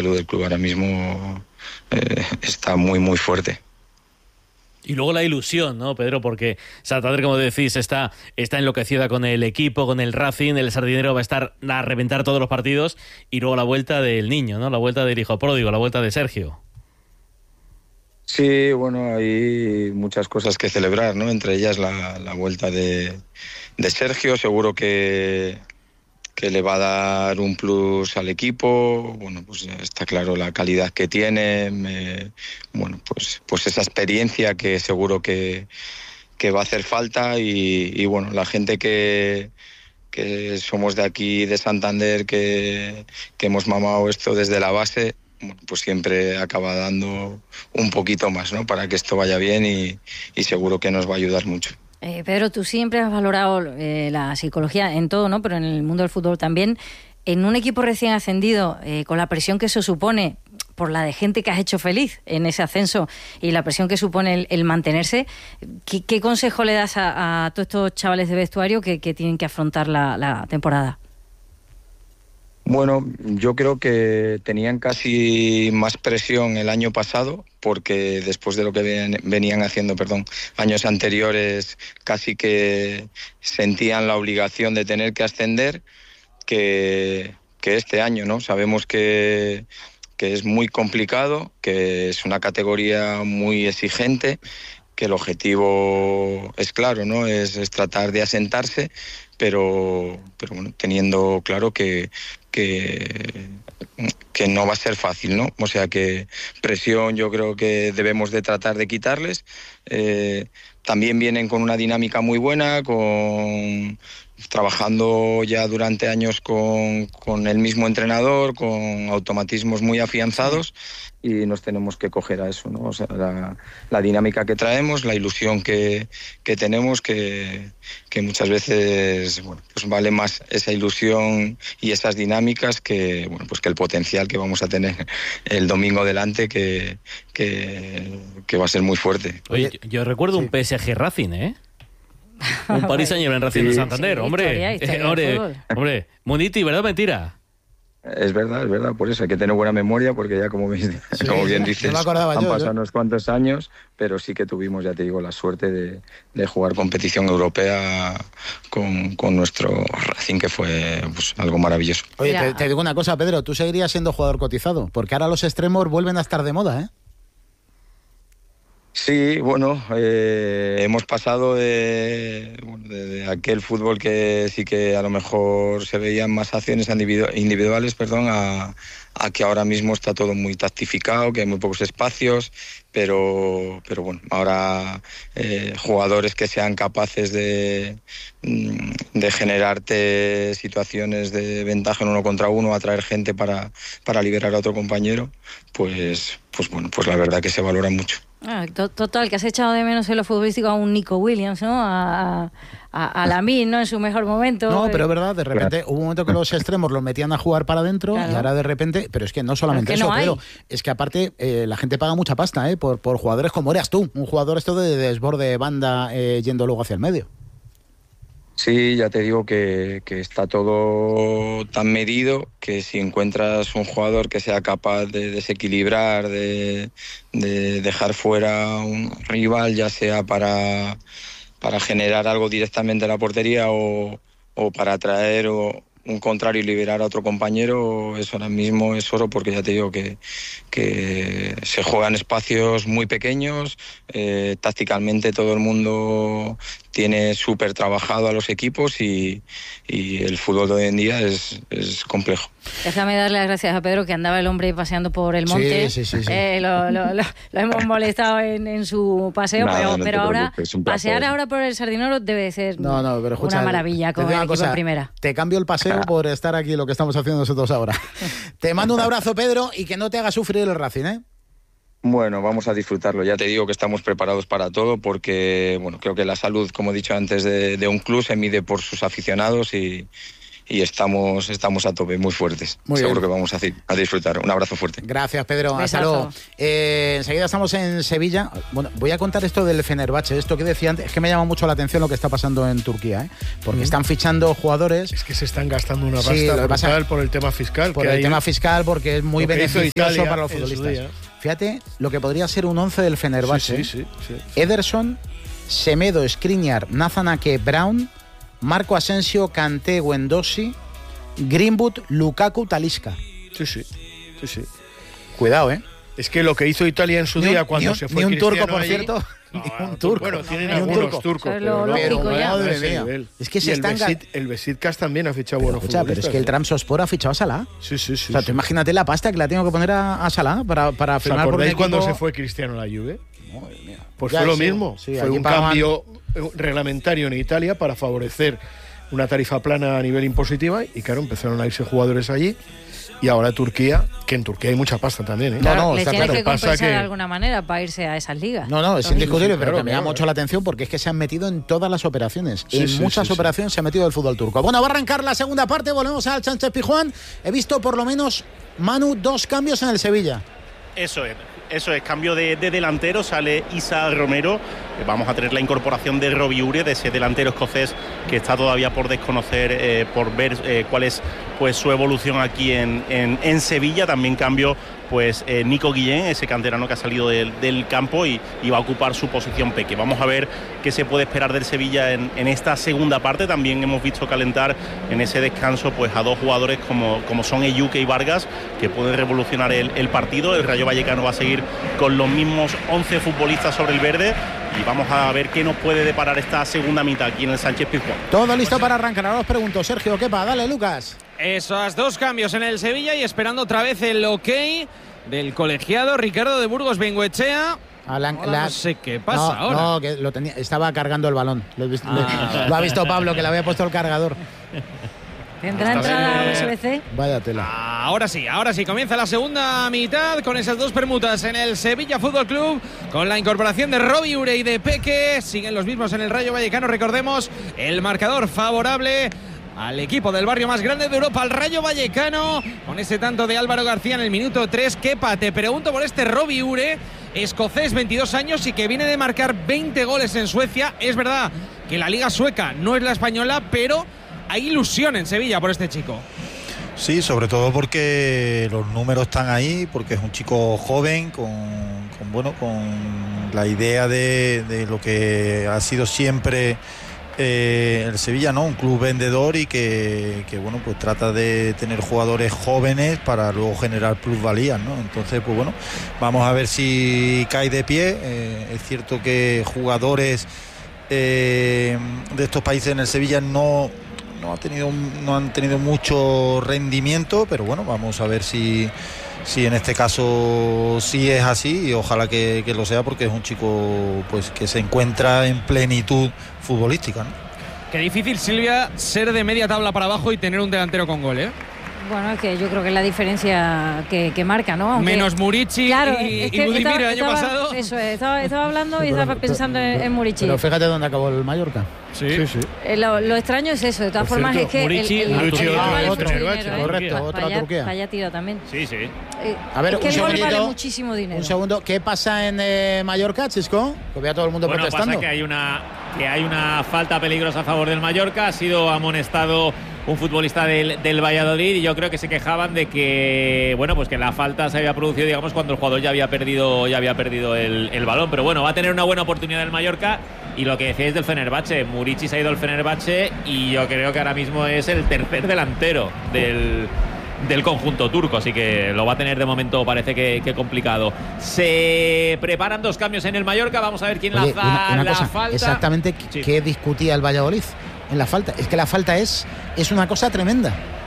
salud del club ahora mismo está muy, muy fuerte. Y luego la ilusión, ¿no, Pedro? Porque Santander, como decís, está enloquecida con el equipo, con el Racing. El Sardinero va a estar a reventar todos los partidos. Y luego la vuelta del niño, ¿no? La vuelta del hijo pródigo, la vuelta de Sergio. Sí, bueno, hay muchas cosas que celebrar, ¿no? Entre ellas la vuelta de Sergio. Seguro que le va a dar un plus al equipo. Bueno, pues está claro la calidad que tiene, bueno, pues esa experiencia que seguro que va a hacer falta y bueno, la gente que somos de aquí, de Santander, que hemos mamado esto desde la base, bueno, pues siempre acaba dando un poquito más, ¿no? Para que esto vaya bien y seguro que nos va a ayudar mucho. Pedro, tú siempre has valorado la psicología en todo, ¿no? Pero en el mundo del fútbol también. En un equipo recién ascendido, con la presión que eso supone, por la de gente que has hecho feliz en ese ascenso y la presión que supone el mantenerse, ¿qué consejo le das a todos estos chavales de vestuario que tienen que afrontar la temporada? Bueno, yo creo que tenían casi más presión el año pasado porque después de lo que venían haciendo, años anteriores, casi que sentían la obligación de tener que ascender que este año, ¿no? Sabemos que es muy complicado, que es una categoría muy exigente, que el objetivo es claro, ¿no? Es tratar de asentarse, pero bueno, teniendo claro que no va a ser fácil, ¿no? O sea que presión yo creo que debemos de tratar de quitarles. También vienen con una dinámica muy buena, trabajando ya durante años con el mismo entrenador, con automatismos muy afianzados y nos tenemos que coger a eso, ¿no? O sea, la dinámica que traemos, la ilusión que tenemos, que muchas veces, bueno, pues vale más esa ilusión y esas dinámicas que, bueno, pues que el potencial que vamos a tener el domingo delante, que va a ser muy fuerte. Oye, yo recuerdo un PSG Racing, ¿eh? Un Paris Saint-Germain Racing de Santander, hombre. Hombre, Muniti, ¿verdad o mentira? Es verdad, por eso hay que tener buena memoria porque ya como bien dices, han pasado unos cuantos años, pero sí que tuvimos, ya te digo, la suerte de jugar competición europea con nuestro Racing, que fue pues, algo maravilloso. Oye, te digo una cosa, Pedro, tú seguirías siendo jugador cotizado, porque ahora los extremos vuelven a estar de moda, ¿eh? Sí, bueno, hemos pasado de aquel fútbol que sí que a lo mejor se veían más acciones individuales, a que ahora mismo está todo muy tactificado, que hay muy pocos espacios, pero bueno, ahora jugadores que sean capaces de generarte situaciones de ventaja en uno contra uno, atraer gente para liberar a otro compañero, pues bueno, pues la verdad que se valora mucho. Total, que has echado de menos en lo futbolístico a un Nico Williams, ¿no? A Lamine, ¿no? En su mejor momento. No, pero es verdad, de repente hubo un momento que los extremos los metían a jugar para adentro, y ahora de repente, pero es que no solamente eso, pero es que aparte la gente paga mucha pasta, por jugadores como eras tú, un jugador esto de desborde de banda yendo luego hacia el medio. Sí, ya te digo que está todo tan medido que si encuentras un jugador que sea capaz de desequilibrar, de dejar fuera un rival, ya sea para generar algo directamente a la portería o para atraer un contrario y liberar a otro compañero, eso ahora mismo es oro, porque ya te digo que se juegan espacios muy pequeños, tácticamente todo el mundo tiene súper trabajado a los equipos y el fútbol de hoy en día es complejo. Déjame darle las gracias a Pedro, que andaba el hombre paseando por el monte. Sí. Lo hemos molestado en su paseo, pero ahora pasear ahora por el Sardinero debe ser pero escucha, una maravilla con el equipo en primera. Te cambio el paseo por estar aquí, lo que estamos haciendo nosotros ahora. Te mando un abrazo, Pedro, y que no te haga sufrir el Racing, ¿eh? Bueno, vamos a disfrutarlo. Ya te digo que estamos preparados para todo porque, bueno, creo que la salud, como he dicho antes, de un club se mide por sus aficionados y estamos a tope, muy fuertes. Seguro que vamos a disfrutar. Un abrazo fuerte. Gracias, Pedro. Hasta luego. Enseguida estamos en Sevilla. Bueno, voy a contar esto del Fenerbahce. Esto que decía antes, es que me llama mucho la atención lo que está pasando en Turquía, porque están fichando jugadores. Es que se están gastando una pasta por el tema fiscal. Porque es muy beneficioso para los futbolistas. Fíjate lo que podría ser un 11 del Fenerbahce. Sí. Ederson, Semedo, Skriniar, Nathan Ake, Brown, Marco Asensio, Kanté, Guendouzi, Greenwood, Lukaku, Talisca. Sí. Cuidado, Es que lo que hizo Italia en su día cuando se fue ni un Cristiano turco, por allí, cierto. Un turco. Bueno, tienen algunos turcos, pero madre mía. Es que el Besiktas también ha fichado buenos futbolistas. Pero es que el Trabzonspor ha fichado a Salah. Sí. O sea, tú imagínate la pasta que la tengo que poner a Salah para firmar por un equipo. cuando se fue Cristiano a la Juve? Madre mía. Pues fue lo mismo. Fue un cambio reglamentario en Italia para favorecer una tarifa plana a nivel impositiva y claro, empezaron a irse jugadores allí. Y ahora Turquía, que en Turquía hay mucha pasta también. Claro, les tienes que compensar de alguna manera para irse a esas ligas. No, es indiscutible, pero que me llama mucho la atención porque es que se han metido en todas las operaciones. En muchas operaciones se ha metido el fútbol turco. Bueno, va a arrancar la segunda parte, volvemos al Sánchez-Pizjuán. He visto por lo menos, Manu, 2 cambios en el Sevilla. Eso es, cambio de delantero, sale Isa Romero, vamos a tener la incorporación de Robbie Ure, de ese delantero escocés que está todavía por desconocer, por ver cuál es pues su evolución aquí en Sevilla. También cambio pues Nico Guillén, ese canterano que ha salido del campo y va a ocupar su posición Peque. Vamos a ver qué se puede esperar del Sevilla en esta segunda parte. También hemos visto calentar en ese descanso pues a 2 jugadores como son Eyuke y Vargas, que pueden revolucionar el partido. El Rayo Vallecano va a seguir con los mismos 11 futbolistas sobre el verde y vamos a ver qué nos puede deparar esta segunda mitad aquí en el Sánchez-Pizjuán. Todo listo para arrancar. Ahora os pregunto, Sergio, ¿qué pasa? Dale, Lucas. Esos 2 cambios en el Sevilla y esperando otra vez el ok del colegiado Ricardo de Burgos Bengoechea. No sé qué pasa ahora. No, que estaba cargando el balón. Lo ha visto Pablo, que le había puesto el cargador. ¿Tendrá entrada USB-C? Vaya tela. Ahora sí, comienza la segunda mitad con esas 2 permutas en el Sevilla Fútbol Club, con la incorporación de Robbie Ure y de Peque. Siguen los mismos en el Rayo Vallecano, recordemos, el marcador favorable al equipo del barrio más grande de Europa, al Rayo Vallecano, con ese tanto de Álvaro García en el minuto 3. Kepa, te pregunto por este Robbie Ure, escocés, 22 años y que viene de marcar 20 goles en Suecia. Es verdad que la liga sueca no es la española, pero hay ilusión en Sevilla por este chico. Sí, sobre todo porque los números están ahí, porque es un chico joven con la idea de lo que ha sido siempre el Sevilla, ¿no? Un club vendedor y que bueno, pues trata de tener jugadores jóvenes para luego generar plusvalías, ¿no? Entonces, pues bueno, vamos a ver si cae de pie. Es cierto que jugadores de estos países en el Sevilla no han tenido mucho rendimiento, pero bueno, vamos a ver si en este caso sí es así y ojalá que lo sea, porque es un chico pues que se encuentra en plenitud futbolística, ¿no? Qué difícil, Silvia, ser de media tabla para abajo y tener un delantero con gol, ¿eh? Bueno, es que yo creo que es la diferencia que marca, ¿no? Aunque, menos Murici, claro, y Budimir el año pasado. Eso es, estaba hablando y estaba pensando en Murici. Pero fíjate dónde acabó el Mallorca. Sí. Lo extraño es eso, de todas formas es que Murici, otro a Turquía. Vaya tiro también. Sí. A ver, es que el gol vale muchísimo dinero. Un segundo, ¿qué pasa en Mallorca, Chisco? Que vea todo el mundo protestando. Pasa que hay una falta peligrosa a favor del Mallorca. Ha sido amonestado un futbolista del Valladolid y yo creo que se quejaban de que bueno, pues que la falta se había producido, digamos, cuando el jugador ya había perdido el balón. Pero bueno, va a tener una buena oportunidad el Mallorca. Y lo que decíais del Fenerbahce, Murici se ha ido al Fenerbahce y yo creo que ahora mismo es el tercer delantero del conjunto turco, así que lo va a tener de momento, parece que complicado. Se preparan 2 cambios en el Mallorca, vamos a ver quién lanza la falta. Exactamente, ¿qué discutía el Valladolid en la falta? Es que la falta es una cosa tremenda.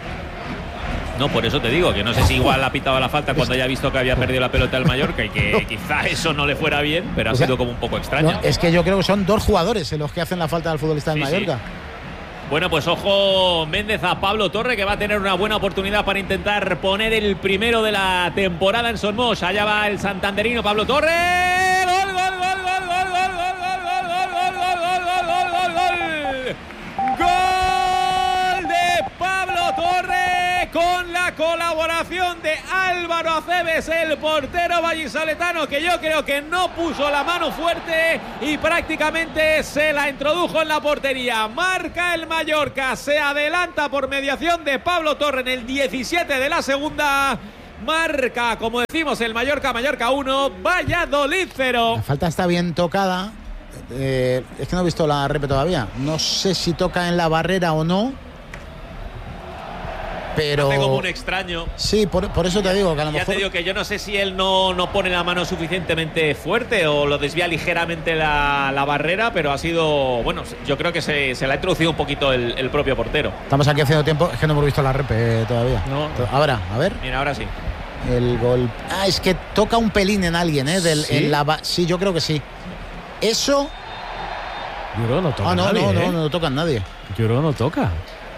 No, por eso te digo, que no sé si igual ha pitado la falta cuando ya ha visto que había perdido la pelota el Mallorca y que quizá eso no le fuera bien, pero ha sido como un poco extraño. No, es que yo creo que son 2 jugadores los que hacen la falta al futbolista del Mallorca. Sí. Bueno, pues ojo Méndez a Pablo Torre, que va a tener una buena oportunidad para intentar poner el primero de la temporada en Somos. Allá va el santanderino Pablo Torre. ¡Gol, gol, gol, gol, gol, gol, gol, gol, gol, gol, gol, gol, gol, gol, gol! ¡Gol de Pablo finalmente Álvaro Aceves, el portero vallisoletano, que yo creo que no puso la mano fuerte y prácticamente se la introdujo en la portería. Marca el Mallorca, se adelanta por mediación de Pablo Torre en el 17 de la segunda. Marca, como decimos, el Mallorca 1, Valladolid 0. La falta está bien tocada. Es que no he visto la repe todavía. No sé si toca en la barrera o no. Pero hace como un extraño. Sí, por eso te digo que a lo mejor. Ya te digo que yo no sé si él no pone la mano suficientemente fuerte o lo desvía ligeramente la barrera, pero ha sido, bueno, yo creo que se la ha introducido un poquito el propio portero. Estamos aquí haciendo tiempo, es que no hemos visto la repe todavía. No. Ahora, a ver. Mira, ahora sí. El gol. Es que toca un pelín en alguien, ¿Sí? Sí, yo creo que sí. Eso. Yo creo que no toca. No toca en nadie. Yo creo que no toca.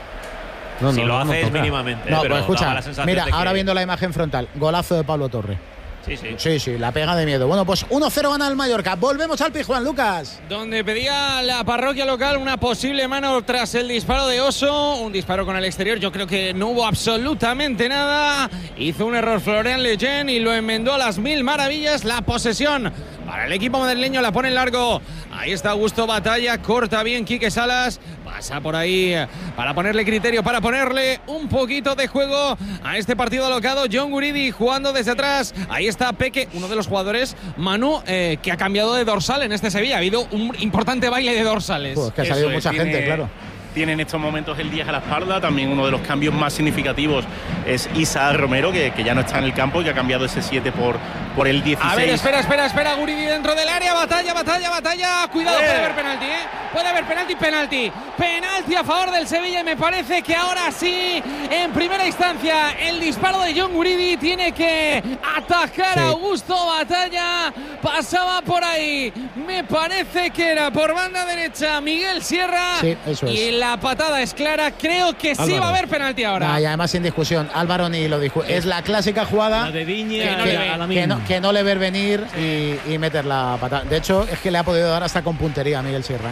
Si lo haces mínimamente. No, pero escucha, mira, ahora viendo la imagen frontal, golazo de Pablo Torre. Sí, la pega de miedo. Bueno, pues 1-0 gana el Mallorca. Volvemos al Pizjuán, Lucas. Donde pedía la parroquia local una posible mano tras el disparo de Oso. Un disparo con el exterior. Yo creo que no hubo absolutamente nada. Hizo un error Florian Lejeune y lo enmendó a las mil maravillas. La posesión para el equipo madrileño, la pone en largo. Ahí está Augusto Batalla, corta bien Quique Salas, pasa por ahí para ponerle criterio, para ponerle un poquito de juego a este partido alocado. John Guridi jugando desde atrás. Ahí está Peque, uno de los jugadores, Manu, que ha cambiado de dorsal en este Sevilla. Ha habido un importante baile de dorsales. Pues que ha salido mucha gente, claro. Tiene en estos momentos el 10 a la espalda. También uno de los cambios más significativos es Isa Romero, que ya no está en el campo y que ha cambiado ese 7 por el 16. A ver, espera, Guridi dentro del área, batalla. Cuidado, puede haber penalti, puede haber penalti a favor del Sevilla, y me parece que ahora sí, en primera instancia, el disparo de John Guridi tiene que atacar a Augusto Batalla. Pasaba por ahí, me parece que era por banda derecha Miguel Sierra. Sí, eso es. Y la patada es clara, creo que sí va a haber penalti ahora. Y además sin discusión, Álvaro ni lo dijo. Es la clásica jugada la de Viña, que no le ver venir y meter la patada. De hecho, es que le ha podido dar hasta con puntería a Miguel Sierra.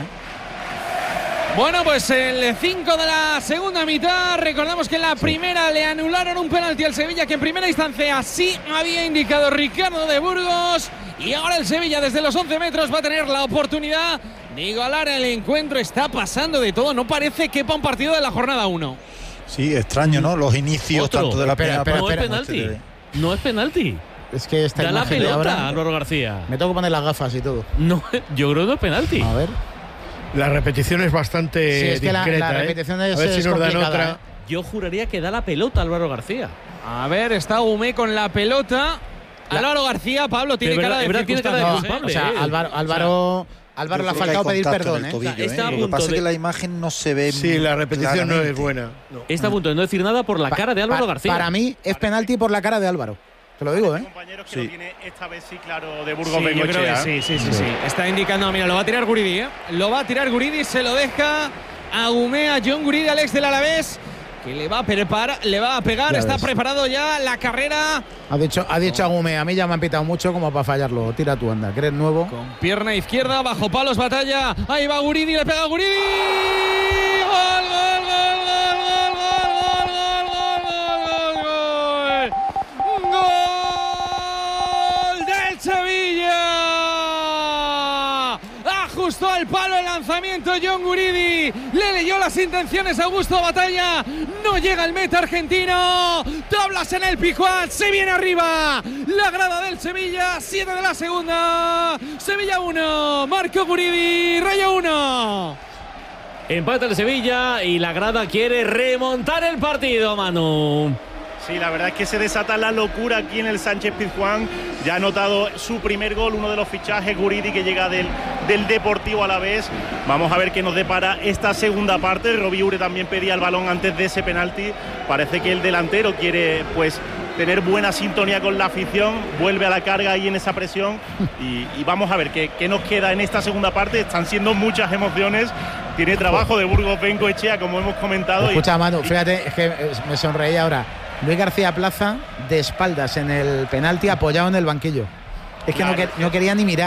Bueno, pues el 5 de la segunda mitad. Recordamos que en la primera le anularon un penalti al Sevilla, que en primera instancia sí había indicado Ricardo de Burgos. Y ahora el Sevilla desde los 11 metros va a tener la oportunidad de igualar el encuentro. Está pasando de todo, no parece que para un partido de la jornada 1. Sí, extraño, ¿no? Los inicios tanto de la primera parte. No es penalti. No es penalti. Es que esta da la imagen pelota, ahora, Álvaro García. Me tengo que poner las gafas y todo. No, yo creo que no es penalti. A ver. La repetición es bastante es que discreta, la repetición es, a ver si nos dan otra. Yo juraría que da la pelota Álvaro García. A ver, está Humé con la pelota. Álvaro García, Pablo, tiene cara de culpable. O sea, Álvaro le ha faltado pedir perdón. Lo que pasa es que la imagen no se ve. Sí, la repetición no es buena. No. Está a punto de no decir nada por la cara de Álvaro García. Para mí es penalti por la cara de Álvaro. Te lo digo, compañeros que lo tiene esta vez sí claro de Burgos Bengoechea. Sí. Está indicando, mira, lo va a tirar Guridi, Lo va a tirar Guridi, se lo deja a Humea, John Guridi, Alex del Alavés, que le va a pegar, ya está ves. preparado ya la carrera. Ha dicho a Humea, a mí ya me han pitado mucho como para fallarlo. Tira tú, anda, que eres nuevo. Con pierna izquierda, bajo palos, Batalla. Ahí va Guridi, le pega a Guridi. Ajustó al palo el lanzamiento John Guridi, le leyó las intenciones a Augusto Batalla, no llega el meta argentino, tablas en el Pizjuán, se viene arriba la grada del Sevilla, 7 de la segunda, Sevilla 1, Marco Guridi, Rayo 1. Empata el Sevilla y la grada quiere remontar el partido, Manu. Sí, la verdad es que se desata la locura aquí en el Sánchez Pizjuán. Ya ha anotado su primer gol, uno de los fichajes, Guridi, que llega del Deportivo Alavés. Vamos a ver qué nos depara esta segunda parte. Robiure también pedía el balón antes de ese penalti. Parece que el delantero quiere pues tener buena sintonía con la afición. Vuelve a la carga ahí en esa presión. Y vamos a ver qué nos queda en esta segunda parte. Están siendo muchas emociones. Tiene trabajo de Burgos Bengoechea, como hemos comentado. Escucha, Manu, fíjate, es que me sonreí ahora. Luis García Plaza de espaldas en el penalti, apoyado en el banquillo. Es que no quería ni mirar.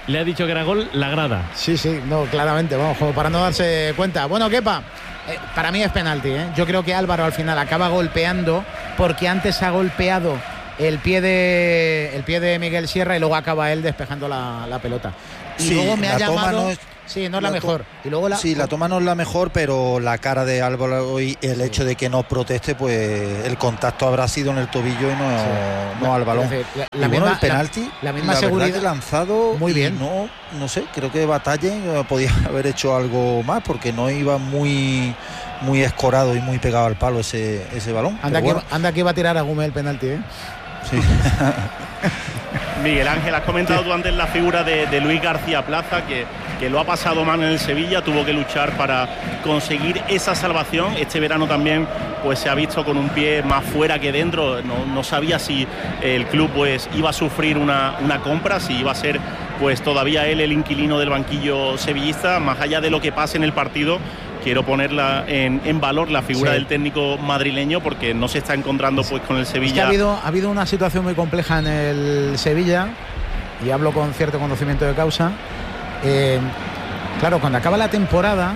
le ha dicho que era gol la grada. Sí, no, claramente, vamos, como para no darse cuenta. Bueno, Kepa, para mí es penalti, ¿eh? Yo creo que Álvaro al final acaba golpeando porque antes ha golpeado el pie de Miguel Sierra y luego acaba él despejando la pelota. Y sí, luego me ha llamado... Sí, no es la mejor. Y luego la toma no es la mejor, pero la cara de Álvaro y el hecho de que no proteste, pues el contacto habrá sido en el tobillo y no al balón. El penalti, la misma seguridad lanzado muy bien. No sé, creo que Batalle podía haber hecho algo más porque no iba muy escorado y muy pegado al palo ese balón. Anda que iba a tirar a Gume el penalti, ¿eh? Sí. Miguel Ángel, has comentado tú antes la figura de Luis García Plaza, que lo ha pasado mal en el Sevilla, tuvo que luchar para conseguir esa salvación. Este verano también pues se ha visto con un pie más fuera que dentro, no sabía si el club pues iba a sufrir una compra, si iba a ser pues todavía él el inquilino del banquillo sevillista. Más allá de lo que pase en el partido, quiero ponerla en valor la figura del técnico madrileño, porque no se está encontrando pues con el Sevilla. Es que ha habido una situación muy compleja en el Sevilla, y hablo con cierto conocimiento de causa. Claro, cuando acaba la temporada,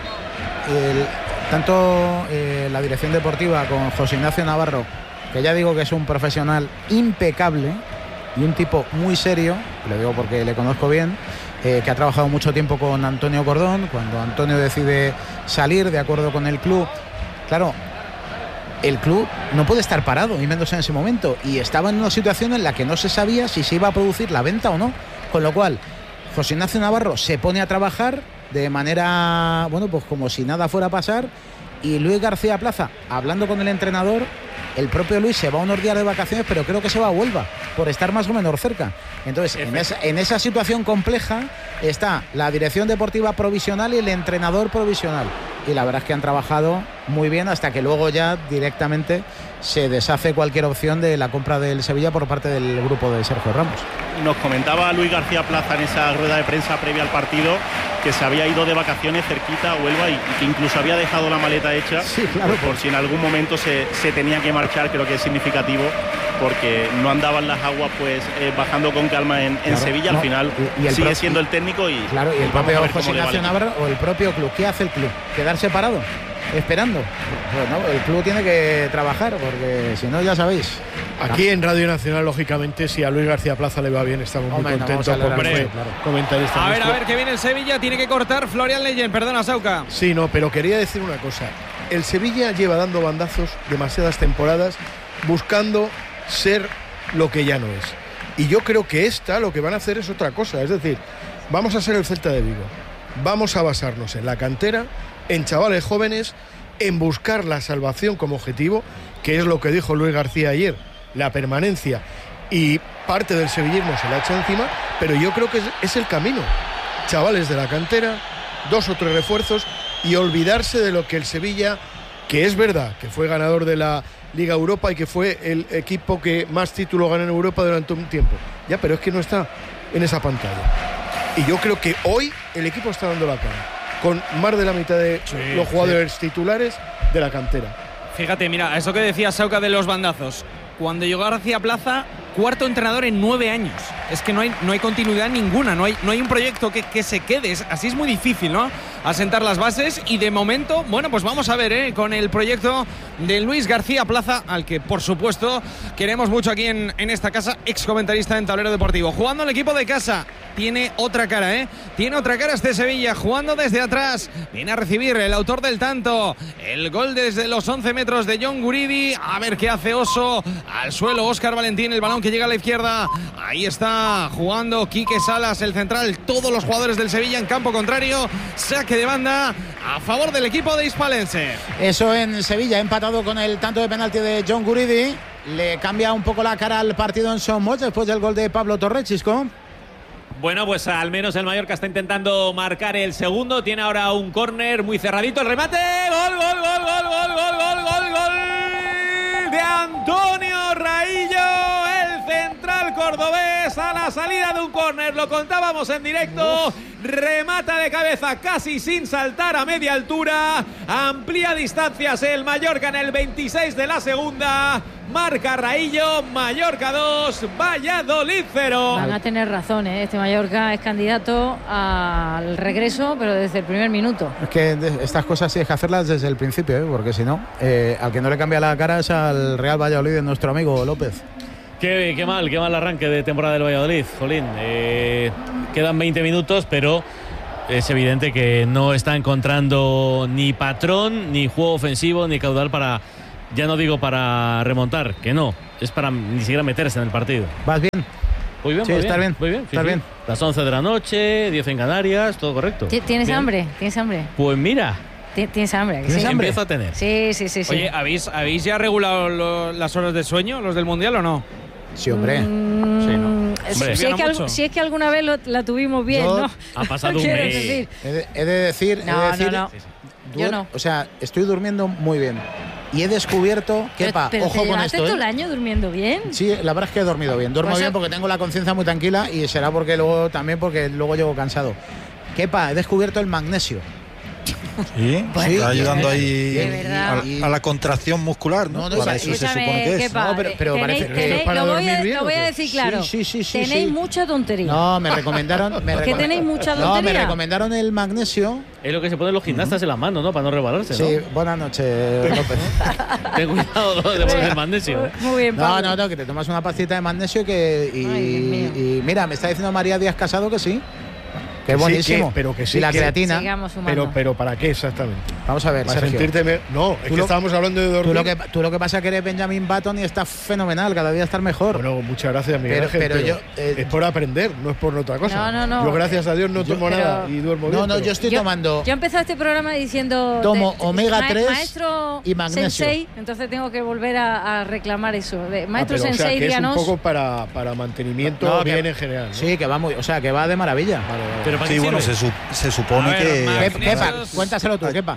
tanto la dirección deportiva con José Ignacio Navarro, que ya digo que es un profesional impecable y un tipo muy serio, lo digo porque le conozco bien, que ha trabajado mucho tiempo con Antonio Cordón. Cuando Antonio decide salir de acuerdo con el club, claro, el club no puede estar parado, y menos en ese momento, y estaba en una situación en la que no se sabía si se iba a producir la venta o no, con lo cual José Ignacio Navarro se pone a trabajar de manera, bueno, pues como si nada fuera a pasar, y Luis García Plaza, hablando con el entrenador, el propio Luis se va unos días de vacaciones, pero creo que se va a Huelva, por estar más o menos cerca. Entonces, en esa situación compleja está la dirección deportiva provisional y el entrenador provisional. Y la verdad es que han trabajado muy bien, hasta que luego ya directamente se deshace cualquier opción de la compra del Sevilla por parte del grupo de Sergio Ramos. Nos comentaba Luis García Plaza en esa rueda de prensa previa al partido que se había ido de vacaciones cerquita a Huelva y que incluso había dejado la maleta hecha, sí, claro, por si en algún momento se tenía que marchar. Creo que es significativo, porque no andaban las aguas pues bajando con calma en Sevilla. Al final sigue siendo el técnico y el propio José Ignacio Navarro o el propio club. ¿Qué hace el club? ¿Quedarse parado esperando? Bueno, el club tiene que trabajar, porque si no, ya sabéis. Aquí en Radio Nacional, lógicamente, si a Luis García Plaza le va bien, estamos muy contentos porque comentarista. A ver, que viene el Sevilla, tiene que cortar Florian Leyen, perdona, Sauca. Sí, no, pero quería decir una cosa. El Sevilla lleva dando bandazos demasiadas temporadas buscando ser lo que ya no es. Y yo creo que lo que van a hacer es otra cosa. Es decir, vamos a ser el Celta de Vigo. Vamos a basarnos en la cantera, en chavales jóvenes, en buscar la salvación como objetivo, que es lo que dijo Luis García ayer, la permanencia, y parte del sevillismo se la echa encima, pero yo creo que es el camino. Chavales de la cantera, 2 o 3 refuerzos, y olvidarse de lo que el Sevilla, que es verdad que fue ganador de la Liga Europa y que fue el equipo que más títulos ganó en Europa durante un tiempo. Ya, pero es que no está en esa pantalla. Y yo creo que hoy el equipo está dando la cara, con más de la mitad de los jugadores titulares de la cantera. Fíjate, mira, eso que decía Sauca de los bandazos. Cuando llegó García Plaza, 4º entrenador en 9 años. Es que no hay continuidad ninguna, no hay un proyecto que se quede. Así es muy difícil, ¿no? Asentar las bases, y de momento, bueno, pues vamos a ver, con el proyecto de Luis García Plaza, al que por supuesto queremos mucho aquí en esta casa, ex comentarista en Tablero Deportivo. Jugando el equipo de casa, tiene otra cara, tiene otra cara este Sevilla, jugando desde atrás, viene a recibir el autor del tanto, el gol desde los 11 metros de John Guridi. A ver qué hace Oso, al suelo Óscar Valentín, el balón que llega a la izquierda, ahí está jugando Quique Salas, el central, todos los jugadores del Sevilla en campo contrario, saque de banda a favor del equipo de Hispalense. Eso en Sevilla, empatado con el tanto de penalti de John Guridi, le cambia un poco la cara al partido en Son Moix después del gol de Pablo Torre, Chisco. Bueno, pues al menos el Mallorca está intentando marcar el segundo, tiene ahora un córner muy cerradito, el remate, gol de Antonio Raillo, el central cordobés, a la salida de un córner, lo contábamos en directo, remata de cabeza casi sin saltar a media altura, amplía distancias el Mallorca en el 26 de la segunda. Marca Raillo, Mallorca 2, Valladolid 0. Van a tener razón, ¿eh? Este Mallorca es candidato al regreso, pero desde el primer minuto. Es que estas cosas sí hay que hacerlas desde el principio, ¿eh? Porque si no, al que no le cambia la cara es al Real Valladolid de nuestro amigo López. Qué mal arranque de temporada del Valladolid, Jolín. Quedan 20 minutos, pero es evidente que no está encontrando ni patrón, ni juego ofensivo, ni caudal para... Ya no digo para remontar, que no, es para ni siquiera meterse en el partido. ¿Vas bien? Muy bien, sí, muy estás bien. Muy bien, estás bien. Las 11 de la noche, 10 en Canarias, todo correcto. ¿Tienes bien. hambre? ¿Tienes hambre? Pues mira. ¿Tienes hambre? ¿Tienes hambre? Empiezo a tener. Sí. Oye, ¿habéis ya regulado las horas de sueño, los del Mundial o no? Sí, hombre. Sí, ¿no? Si es que alguna vez la tuvimos bien, ¿no? Ha pasado un mes. He de decir... No. Yo no. O sea, estoy durmiendo muy bien. Y he descubierto que, pero ojo con esto. todo el año durmiendo bien. Sí, la verdad es que he dormido bien. Duermo bien porque tengo la conciencia muy tranquila y será porque luego llego cansado. Kepa, he descubierto el magnesio. Sí, bueno, está ayudando ahí a la contracción muscular, ¿no? Para eso se supone que es. Kepa, pero parece que es para dormir bien. Lo voy a decir claro. Sí. Tenéis mucha tontería. No, me recomendaron. ¿Que tenéis mucha tontería? No, me recomendaron el magnesio. Es lo que se ponen los gimnastas en las manos, ¿no? Para no resbalarse, ¿no? Sí, buenas noches, López. Ten cuidado de poner el magnesio. Muy bien, Pablo. No, que te tomas una pastita de magnesio y mira, me está diciendo María Díaz Casado que sí. Que es buenísimo. Pero que sí. Y la creatina. Pero ¿para qué exactamente? Vamos a ver, para Sergio. sentirte no, es que estábamos hablando de dormir. Tú lo que pasa es que eres Benjamin Button y estás fenomenal, cada día estás mejor. Bueno, muchas gracias, Miguel Ángel, pero yo es por aprender, no es por otra cosa. No. Yo gracias a Dios no tomo nada y duermo bien. No, yo estoy tomando. Yo empecé este programa diciendo tomo omega 3 maestro y magnesio. Sensei, entonces tengo que volver a reclamar eso. Maestro Sensei, o sea, que díganos. Es un poco para mantenimiento bien en general, ¿no? Sí, que va muy, o sea, que va de maravilla. Vale. Pero sí, bueno, se supone que Kepa, cuéntaselo tú, Kepa.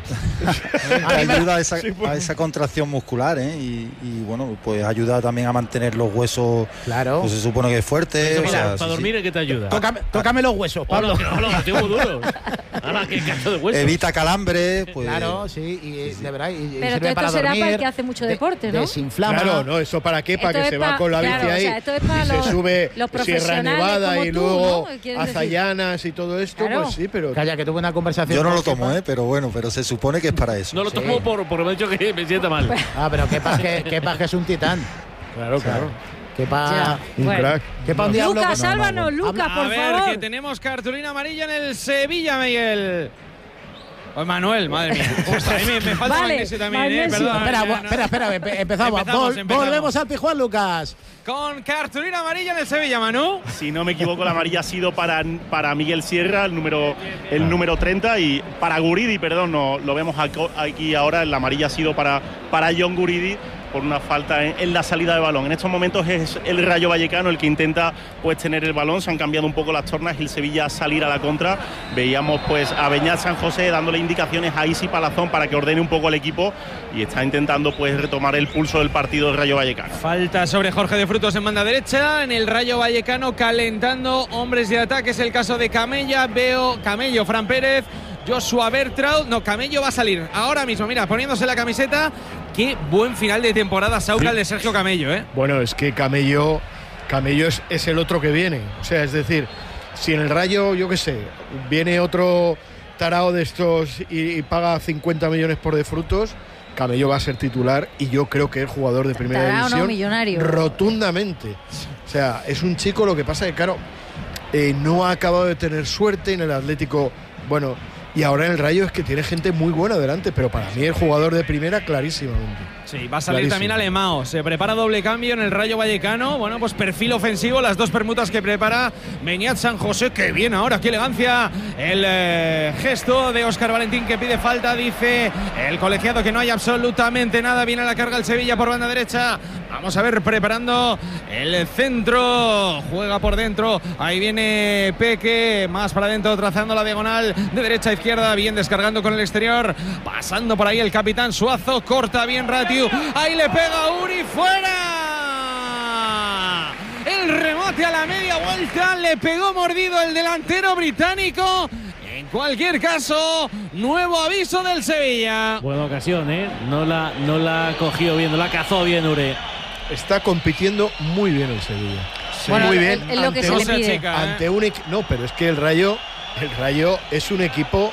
ayuda a esa contracción muscular, ¿eh? Y bueno, pues ayuda también a mantener los huesos. Claro. Pues se supone que es fuerte. Para dormir, ¿qué te ayuda? Tócame los huesos, Pablo. No, tengo duros. Ahora, ¿qué cacho de huesos? Evita calambres. Pues... Claro, sí, y de verdad. Pero todo esto será para el que hace mucho deporte, ¿no? Desinflama. Claro, no, eso para qué, para que se va con la bici ahí. Esto es para y se sube Sierra Nevada y luego Azallanas y todo esto, claro. Pues sí, pero. Calla, que tuve una conversación. Yo no lo tomo, pero bueno, pero se supone que es para eso. No lo tomo porque me he dicho que me sienta mal. Pero Kepa que es un titán. Claro. Kepa, un crack. Kepa un diablo. Lucas, sálvanos, Lucas, por favor. A ver, que tenemos cartulina amarilla en el Sevilla, Miguel. Oh, Manuel, madre mía. Ostras, a mí me falta magnesio también, perdón. Espera, empezamos. Volvemos al Pijuán, Lucas. Con cartulina amarilla en el Sevilla, Manu. Si no me equivoco, la amarilla ha sido para Miguel Sierra, el número 30, y para Guridi, perdón, no, lo vemos aquí ahora, la amarilla ha sido para John Guridi por una falta en la salida de balón. En estos momentos es el Rayo Vallecano el que intenta pues tener el balón, se han cambiado un poco las tornas y el Sevilla salir a la contra. Veíamos pues a Beñat San José dándole indicaciones a Isi Palazón para que ordene un poco el equipo y está intentando pues retomar el pulso del partido del Rayo Vallecano. Falta sobre Jorge de Frutos en banda derecha, en el Rayo Vallecano calentando hombres de ataque, es el caso de Camello, Fran Pérez, Joshua Bertraud. No, Camello va a salir ahora mismo, mira, poniéndose la camiseta. Qué buen final de temporada, Sauca, el de Sergio Camello, ¿eh? Bueno, es que Camello es el otro que viene. O sea, es decir, si en el Rayo, yo qué sé, viene otro tarao de estos y paga 50 millones por de Frutos, Camello va a ser titular y yo creo que es jugador de primera división. No, millonario. Rotundamente. O sea, es un chico, lo que pasa es que, claro, no ha acabado de tener suerte en el Atlético. Bueno, y ahora en el Rayo es que tiene gente muy buena delante, pero para mí el jugador de primera clarísimamente. Sí, va a salir también Alemão. Se prepara doble cambio en el Rayo Vallecano. Bueno, pues perfil ofensivo, las dos permutas que prepara Beñat San José. Qué bien ahora, qué elegancia. El gesto de Óscar Valentín que pide falta. Dice el colegiado que no hay absolutamente nada. Viene a la carga el Sevilla por banda derecha. Vamos a ver, preparando el centro. Juega por dentro. Ahí viene Peque. Más para adentro, trazando la diagonal de derecha a izquierda. Bien descargando con el exterior. Pasando por ahí el capitán Suazo. Corta bien Ratiu. Ahí le pega Uri, fuera. El remate a la media vuelta Volta, le pegó mordido el delantero británico. En cualquier caso, nuevo aviso del Sevilla. Buena ocasión, ¿eh? No la cogió bien, no la cazó bien Ure. Está compitiendo muy bien el Sevilla. Sí. Bueno, muy bien. Es lo que se le pide. Ante un no, pero es que el Rayo es un equipo,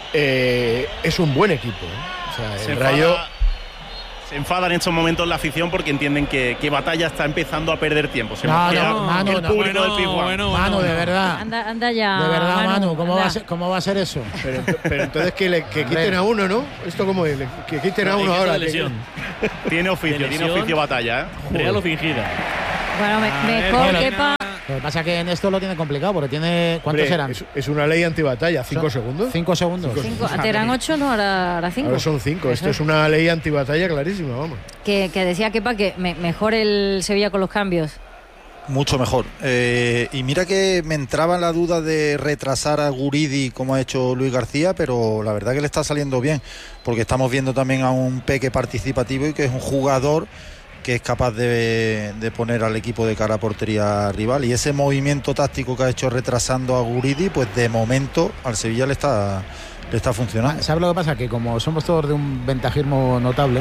es un buen equipo. O sea, el Rayo se enfada en estos momentos la afición porque entienden que Batalla está empezando a perder tiempo. Se Manu, el público del Pizjuán. Manu, de verdad. Anda ya. De verdad, Manu, ¿cómo va a ser eso? Pero entonces que quiten a uno, ¿no? Esto como que quiten a uno ahora. Tiene oficio Batalla, ¿eh? Real o fingida. Bueno, mejor Kepa. Lo que pasa es que en esto lo tiene complicado porque tiene... ¿Cuántos eran? Es una ley antibatalla. ¿5 segundos? 5 segundos. Eran 8, no, ahora 5. Ahora son 5. Esto es una ley antibatalla clarísima, vamos. Que decía Kepa que mejor el Sevilla con los cambios. Mucho mejor. Y mira que me entraba la duda de retrasar a Guridi como ha hecho Luis García, pero la verdad que le está saliendo bien, porque estamos viendo también a un Peque participativo y que es un jugador que es capaz de poner al equipo de cara a portería rival, y ese movimiento táctico que ha hecho retrasando a Guridi, pues de momento al Sevilla le está funcionando. ¿Sabes lo que pasa? Que como somos todos de un ventajismo notable,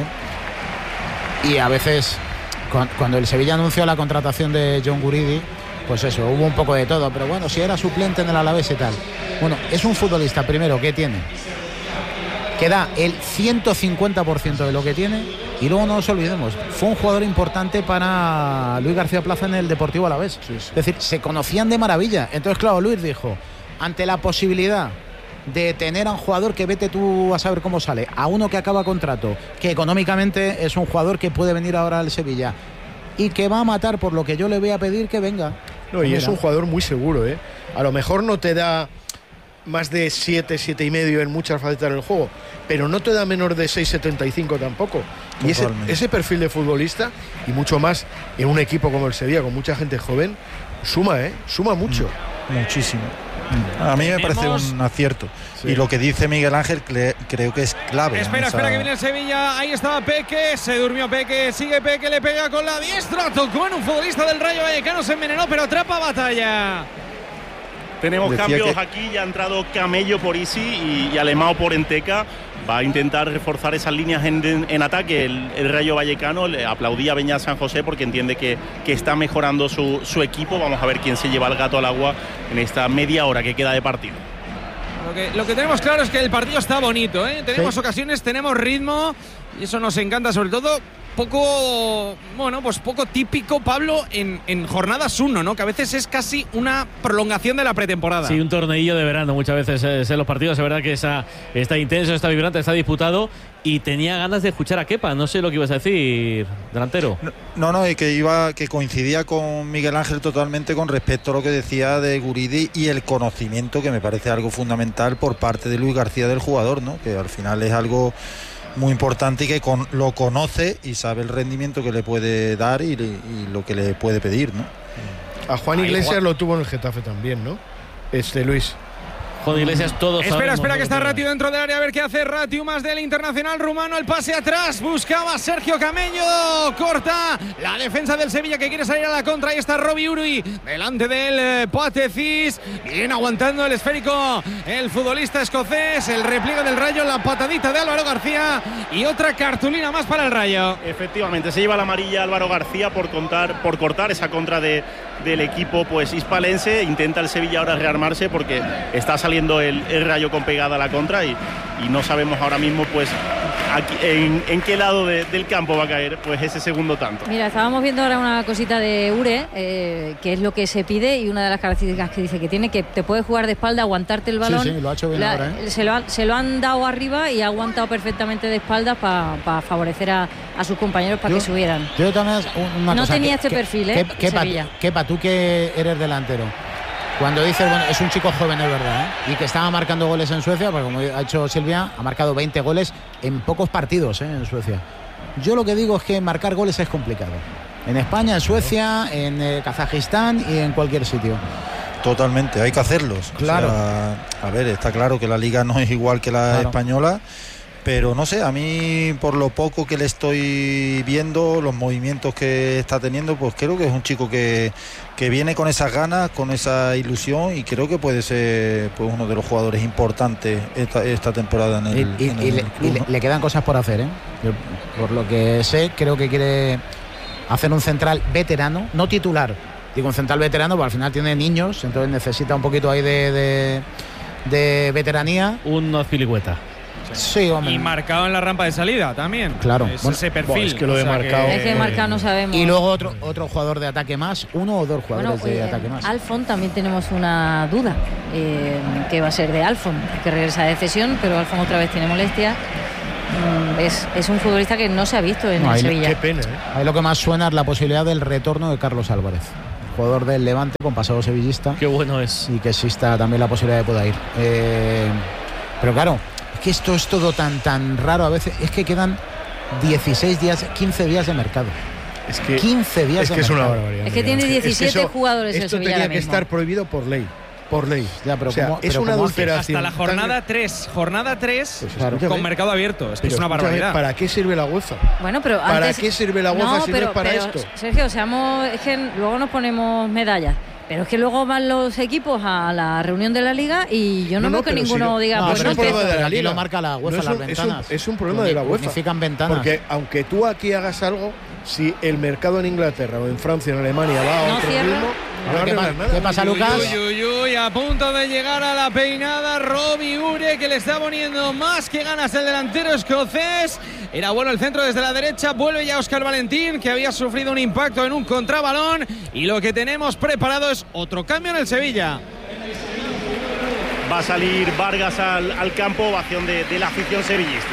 y a veces cuando el Sevilla anunció la contratación de John Guridi, pues eso, hubo un poco de todo, pero bueno, si era suplente en el Alavés y tal. Bueno, es un futbolista, primero, que tiene, que da el 150% de lo que tiene. Y luego no nos olvidemos, fue un jugador importante para Luis García Plaza en el Deportivo Alavés. Sí. Es decir, se conocían de maravilla. Entonces, claro, Luis dijo, ante la posibilidad de tener a un jugador que vete tú a saber cómo sale, a uno que acaba contrato, que económicamente es un jugador que puede venir ahora al Sevilla y que va a matar por lo que yo le voy a pedir que venga. No, y es un jugador muy seguro, ¿eh? A lo mejor no te da más de 7,5 en muchas facetas del juego, pero no te da menos de 6,75 tampoco. Y ese perfil de futbolista, y mucho más en un equipo como el Sevilla, con mucha gente joven, suma mucho. Muchísimo. A mí me parece un acierto. Sí. Y lo que dice Miguel Ángel creo que es clave. Espera que viene el Sevilla. Ahí estaba Peque, se durmió Peque, sigue Peque, le pega con la diestra, tocó en un futbolista del Rayo Vallecano, se envenenó, pero atrapa Batalla. Tenemos cambios aquí, ya ha entrado Camello por Isi y Alemão por Enteca. Va a intentar reforzar esas líneas en ataque. El Rayo Vallecano le aplaudía a Beñat San José porque entiende que está mejorando su equipo. Vamos a ver quién se lleva el gato al agua en esta media hora que queda de partido. Lo que tenemos claro es que el partido está bonito, ¿eh? Tenemos ocasiones, tenemos ritmo y eso nos encanta, sobre todo poco típico, Pablo, en jornadas 1, ¿no? Que a veces es casi una prolongación de la pretemporada. Sí, un torneillo de verano muchas veces en los partidos. Es verdad que está intenso, está vibrante, está disputado, y tenía ganas de escuchar a Kepa. No sé lo que ibas a decir, delantero. No, y que coincidía con Miguel Ángel totalmente con respecto a lo que decía de Guridi y el conocimiento, que me parece algo fundamental por parte de Luis García del jugador, ¿no? Que al final es algo muy importante y que lo conoce y sabe el rendimiento que le puede dar y lo que le puede pedir, ¿no? A Juan Iglesias lo tuvo en el Getafe también, ¿no? Luis. Juan Iglesias, todos Espera que está Ratiu dentro del área, a ver qué hace Ratiu, más del internacional rumano, el pase atrás, buscaba Sergio Camello, corta la defensa del Sevilla que quiere salir a la contra, ahí está Robbie Uri, delante del Potecis, bien aguantando el esférico, el futbolista escocés, el repliegue del Rayo, la patadita de Álvaro García y otra cartulina más para el Rayo. Efectivamente, se lleva la amarilla Álvaro García por cortar esa contra del equipo pues hispalense. Intenta el Sevilla ahora rearmarse porque está saliendo el Rayo con pegada a la contra y no sabemos ahora mismo pues aquí, en qué lado del campo va a caer pues ese segundo tanto. Mira, estábamos viendo ahora una cosita de Ure, que es lo que se pide, y una de las características que dice que tiene, que te puede jugar de espalda, aguantarte el balón. Sí, lo ha hecho bien ahora, ¿eh? Se lo han dado arriba y ha aguantado perfectamente de espaldas para favorecer a sus compañeros para que subieran. Yo también una no cosa, tenía este perfil, Kepa, tú que eres delantero, cuando dices, bueno, es un chico joven, es verdad, ¿eh? Y que estaba marcando goles en Suecia, porque como ha hecho Silvia, ha marcado 20 goles en pocos partidos, en Suecia. Yo lo que digo es que marcar goles es complicado. En España, en Suecia, en Kazajistán y en cualquier sitio. Totalmente, hay que hacerlos. Claro. O sea, a ver, está claro que la liga no es igual que la española, Pero no sé, a mí por lo poco que le estoy viendo, los movimientos que está teniendo, pues creo que es un chico que viene con esas ganas, con esa ilusión, y creo que puede ser pues uno de los jugadores importantes esta temporada en el club, ¿no? Le quedan cosas por hacer, ¿eh? Yo, por lo que sé, creo que quiere hacer un central veterano, no titular. Digo un central veterano, porque al final tiene niños, entonces necesita un poquito ahí de veteranía. Un Azpilicueta. Sí, hombre. Y Marcao en la rampa de salida también. Claro. Es ese perfil. Es que lo de Marcao. Es que Marcao no sabemos. Y luego otro jugador de ataque más, uno o dos jugadores de ataque más. Alfon también tenemos una duda, que va a ser de Alfon, que regresa de cesión, pero Alfon otra vez tiene molestia. Es un futbolista que no se ha visto en el Sevilla. Qué pena, ¿eh? Ahí lo que más suena es la posibilidad del retorno de Carlos Álvarez, jugador del Levante con pasado sevillista. Qué bueno es. Y que exista también la posibilidad de pueda ir. Pero claro, es que esto es todo tan raro a veces. Es que quedan 16 días, 15 días de mercado. Es que 15 días es de que es mercado. una barbaridad. Es que tiene 17 jugadores el Esto Sevilla tenía ahora que mismo. estar prohibido por ley. Por ley. Ya, pero o sea, ¿cómo- es pero una cómo adulteración. Hasta la jornada 3. Jornada 3 Claro. con mercado abierto. Es que es una Escúchame, barbaridad. ¿para qué sirve la UEFA? Bueno, pero ¿Para antes... qué sirve la UEFA si no es para pero, esto? Sergio, es que luego nos ponemos medallas. Pero es que luego van los equipos a la reunión de la liga y yo no veo que pero ninguno diga, no, pues pero no es un problema empiezo. de la liga. Aquí lo marca la UEFA, las ventanas. Es un problema de la UEFA. Unifican ventanas. Porque aunque tú aquí hagas algo, si el mercado en Inglaterra o en Francia o en Alemania va a No otro cierra. ritmo, no arreglas nada. ¿Qué pasa, Lucas? Uy, a punto de llegar a la peinada Robbie Ure, que le está poniendo más que ganas el delantero escocés. Era bueno el centro desde la derecha, vuelve ya Óscar Valentín, que había sufrido un impacto en un contrabalón, y lo que tenemos preparado es otro cambio en el Sevilla. Va a salir Vargas al campo, ovación de la afición sevillista.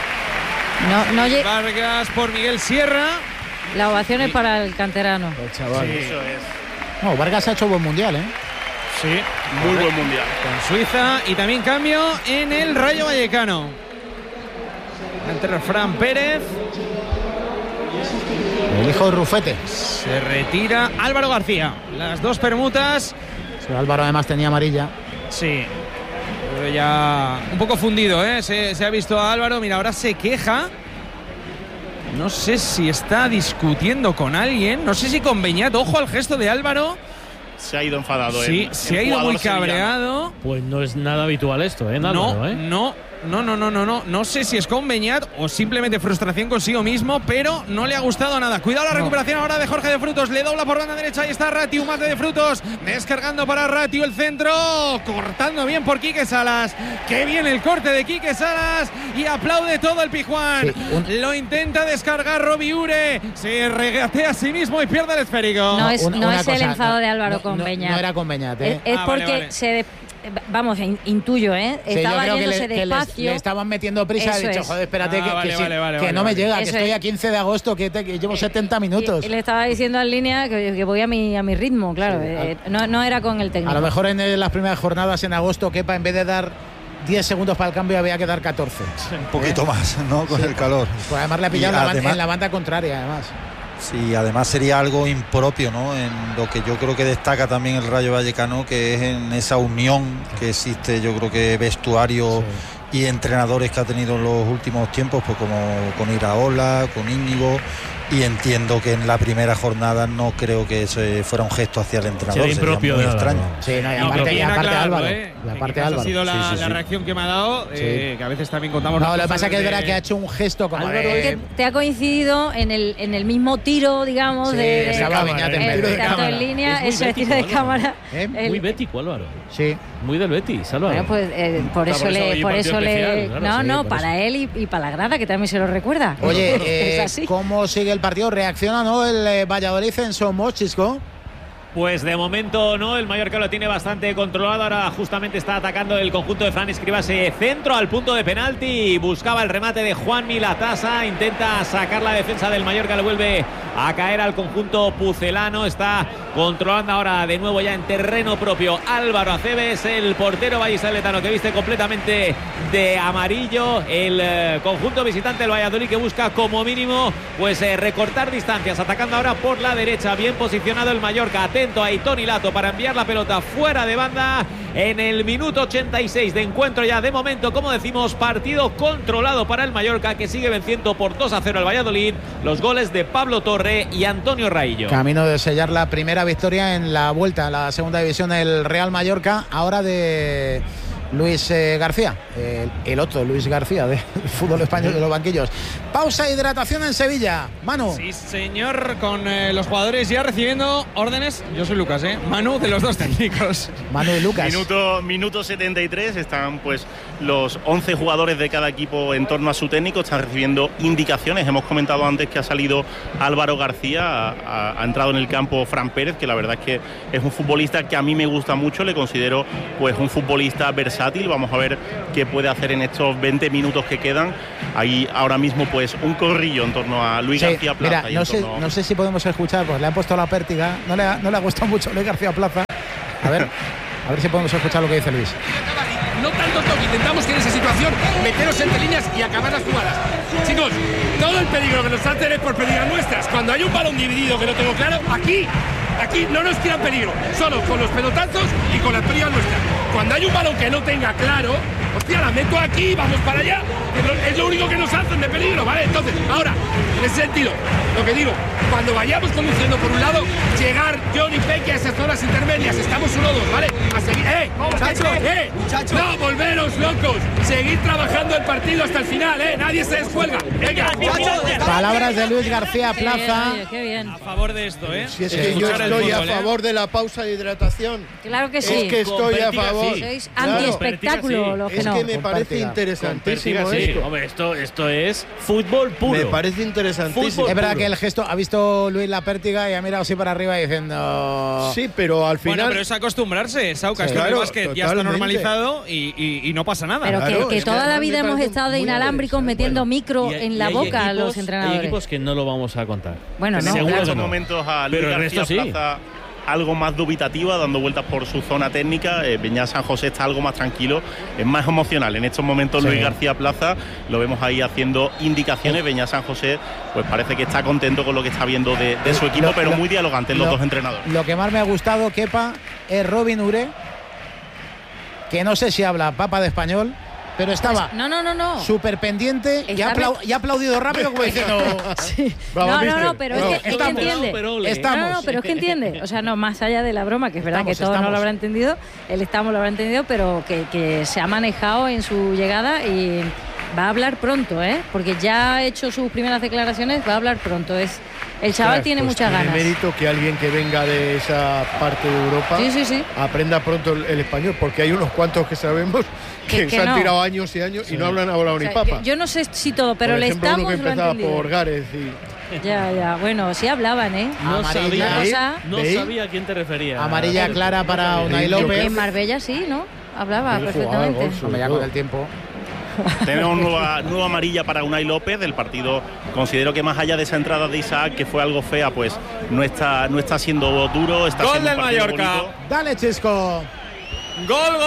Vargas por Miguel Sierra. La ovación es para el canterano. El chaval. Sí, eso es. No, Vargas ha hecho buen mundial, ¿eh? Sí, Muy buen mundial. con Suiza, y también cambio en el Rayo Vallecano. Entra Fran Pérez, El hijo de Rufete. se retira Álvaro García. Las dos permutas. Sí, Álvaro además tenía amarilla. Sí, pero ya un poco fundido, ¿eh? Se ha visto a Álvaro, mira, ahora se queja. No sé si está discutiendo con alguien, no sé si con Beñat. Ojo al gesto de Álvaro. Se ha ido enfadado. Sí, se ha ido muy cabreado. Pues no es nada habitual esto, ¿eh? Álvaro, ¿eh? No sé si es con Beñat o simplemente frustración consigo mismo, pero no le ha gustado nada. Cuidado la recuperación ahora de Jorge de Frutos, le dobla por banda derecha, ahí está Ratiu, más de Frutos, descargando para Ratiu el centro, cortando bien por Quique Salas. Qué bien el corte de Quique Salas, y aplaude todo el Pijuán. Sí, Lo intenta descargar Robbie Ure, se regatea a sí mismo y pierde el esférico. No es Una el cosa, enfado de Álvaro con no, Beñat. No era con Beñat, ¿eh? Es porque vale. vamos, intuyo, ¿eh? Sí, Estaba yo creo yéndose que despacio. le estaban metiendo prisa. Eso He dicho, es. joder, espérate, que no vale. me llega, que Eso estoy es. a 15 de agosto, que llevo 70 minutos. Y le estaba diciendo en línea que voy a mi ritmo, claro. No era con el técnico. A lo mejor en las primeras jornadas en agosto, Kepa, en vez de dar 10 segundos para el cambio, había que dar 14. Un poquito más, ¿no? Con el calor. Pues además le ha pillado Y además- en la banda contraria, además. Sí, además sería algo impropio, ¿no? En lo que yo creo que destaca también el Rayo Vallecano, que es en esa unión que existe, yo creo que vestuario y entrenadores que ha tenido en los últimos tiempos, pues como con Iraola, con Íñigo, y entiendo que en la primera jornada no creo que ese fuera un gesto hacia el entrenador, Sería impropio muy de extraño. Álvaro. Sí, no, y Y aparte, bien aparte aclararlo, Álvaro. ¿eh? Y aparte Que quizás Álvaro. ha sido la Sí. reacción que me ha dado, que a veces también contamos. No, las lo que cosas pasa es que es desde- verdad que ha hecho un gesto como Es que te ha coincidido en el mismo tiro, digamos, Sí, de estaba Beñat en medio. tanto cámara. en línea, Es muy eso es bético, tiro de Álvaro. cámara. Muy bético, Álvaro. Sí. Muy del Betis, Álvaro. Bueno, pues por Claro, eso por eso le, hay por partido eso le, especial, claro, sí, por para él y para la grada, que también se lo recuerda. Oye, Es así. ¿cómo sigue el partido? ¿Reacciona no el Valladolid en Somochisco? Pues de momento no, el Mallorca lo tiene bastante controlado. Ahora justamente está atacando el conjunto de Fran Escribas, centro al punto de penalti. Buscaba el remate de Juan Milatasa, intenta sacar la defensa del Mallorca, le vuelve a caer al conjunto pucelano. Está controlando ahora de nuevo ya en terreno propio Álvaro Aceves, el portero vallisoletano, que viste completamente de amarillo. El conjunto visitante del Valladolid, que busca como mínimo pues recortar distancias, atacando ahora por la derecha. Bien posicionado el Mallorca, atento a Aitón Ilato para enviar la pelota fuera de banda en el minuto 86 de encuentro ya. De momento, como decimos, partido controlado para el Mallorca, que sigue venciendo por 2-0 al Valladolid. Los goles de Pablo Torre y Antonio Raillo. Camino de sellar la primera victoria en la vuelta a la segunda división del Real Mallorca, ahora de Luis García, el otro Luis García del fútbol español de los banquillos. Pausa e hidratación en Sevilla. Manu. Sí, señor, con los jugadores ya recibiendo órdenes. Yo soy Lucas, Manu, de los dos técnicos. Manu y Lucas. Minuto 73, están pues los 11 jugadores de cada equipo en torno a su técnico, están recibiendo indicaciones. Hemos comentado antes que ha salido Álvaro García, ha entrado en el campo Fran Pérez, que la verdad es que es un futbolista que a mí me gusta mucho, le considero pues un futbolista versátil. Vamos a ver qué puede hacer en estos 20 minutos que quedan. Hay ahora mismo pues un corrillo en torno a Luis García Plaza. Mira, no sé si podemos escuchar, pues le han puesto la pértiga, no le ha gustado mucho Luis García Plaza. A ver si podemos escuchar lo que dice Luis. No tanto toque, intentamos que en esa situación meteros entre líneas y acabar las jugadas. Chicos, todo el peligro que nos hacen es por pérdidas nuestras. Cuando hay un balón dividido que no tengo claro, aquí no nos tiran peligro, solo con los pelotazos y con las pérdidas nuestras. Cuando hay un balón que no tenga claro, hostia, la meto aquí, vamos para allá, es lo único que nos hacen de peligro, ¿vale? Entonces, ahora, en ese sentido, lo que digo, cuando vayamos conduciendo por un lado, llegar John y Peque a esas zonas intermedias, estamos 1-2, ¿vale? A seguir, muchachos, no, volveros locos, seguir trabajando el partido hasta el final, nadie se descuelga. Venga, palabras de Luis García Plaza. Qué bien. A favor de esto, Si es que yo estoy a favor de la pausa de hidratación. Claro que sí. Es que estoy a favor. Sois anti-espectáculo, lo que no. Es que me parece interesantísimo esto. Hombre, esto es fútbol puro. Me parece interesantísimo. Es verdad que el gesto, ha visto Luis la pértiga y ha mirado así para arriba diciendo... Sí, pero al final... Bueno, pero es acostumbrarse, Sauca. Sí, es que el básquet ya está normalizado y no pasa nada. Pero claro, que toda la vida hemos estado de inalámbricos metiendo micro en la boca a los entrenadores. Hay equipos que no lo vamos a contar. Bueno, no. Seguro en estos momentos a Luis García Plaza algo más dubitativa, dando vueltas por su zona técnica. Beñat San José está algo más tranquilo, es más emocional. En estos momentos Luis García Plaza lo vemos ahí haciendo indicaciones. Beñat San José pues parece que está contento con lo que está viendo de su equipo, pero muy dialogantes los dos entrenadores. Lo que más me ha gustado, Kepa, es Robin Ure, que no sé si habla papa de español, pero estaba súper pendiente y ha aplaudido rápido como diciendo... Sí. No, pero es que entiende. Pero es que entiende. O sea, no, más allá de la broma, que es verdad que todos no lo habrán entendido, él lo habrá entendido, pero que se ha manejado en su llegada y va a hablar pronto, porque ya ha hecho sus primeras declaraciones, va a hablar pronto. El chaval tiene muchas ganas. Tiene mérito que alguien que venga de esa parte de Europa aprenda pronto el español, porque hay unos cuantos que sabemos que se han tirado años y años y no hablan hablado ni papa. Yo no sé si todo, pero por le ejemplo, estamos uno que empezaba por Gárez y... Ya, bueno, sí hablaban, No sabía a quién te referías. Amarilla clara para Unai López. En Marbella sí, ¿no? Hablaba perfectamente. Ya con el tiempo. Tenemos nueva amarilla para Unai López del partido. Considero que más allá de esa entrada de Isaac, que fue algo fea, pues no está siendo duro. Está gol siendo del Mallorca. Bonito. Dale, Chisco. Gol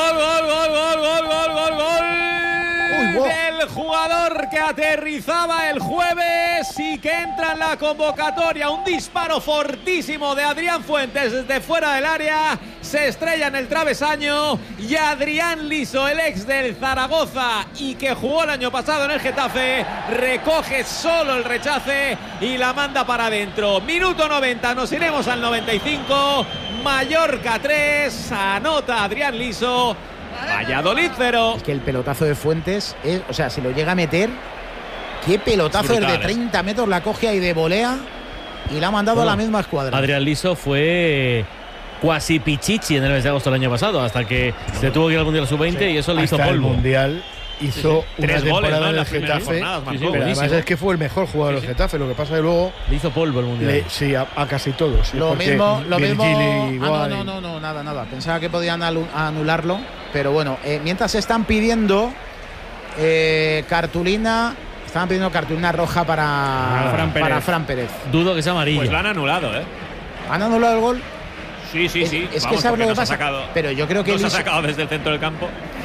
del jugador que aterrizaba el jueves y que entra en la convocatoria. Un disparo fortísimo de Adrián Fuentes desde fuera del área, se estrella en el travesaño y Adrián Liso, el ex del Zaragoza y que jugó el año pasado en el Getafe, recoge solo el rechace y la manda para adentro. Minuto 90, nos iremos al 95. Mallorca 3, anota Adrián Liso, Valladolid 0. Es que el pelotazo de Fuentes, o sea, si lo llega a meter, qué pelotazo es de 30 metros, la coge ahí de volea y la ha mandado a la misma escuadra. Adrián Liso fue cuasi pichichi en el mes de agosto del año pasado, hasta que se tuvo que ir al Mundial Sub-20 y eso le hizo polvo. El Mundial hizo una 3 temporada goles, en el Getafe, pero además es que fue el mejor jugador del Getafe. Lo que pasa es que luego le hizo polvo el Mundial. Sí, a casi todos. Lo mismo. Igual, no, nada. Pensaba que podían anularlo, pero bueno, mientras están pidiendo cartulina Estaban pidiendo cartulina roja para Fran Pérez. Dudo que sea amarilla. Pues lo han anulado, ¿eh? ¿Han anulado el gol? Sí. Es que sabes lo que pasa. Pero yo creo que nos ha sacado desde el centro del campo.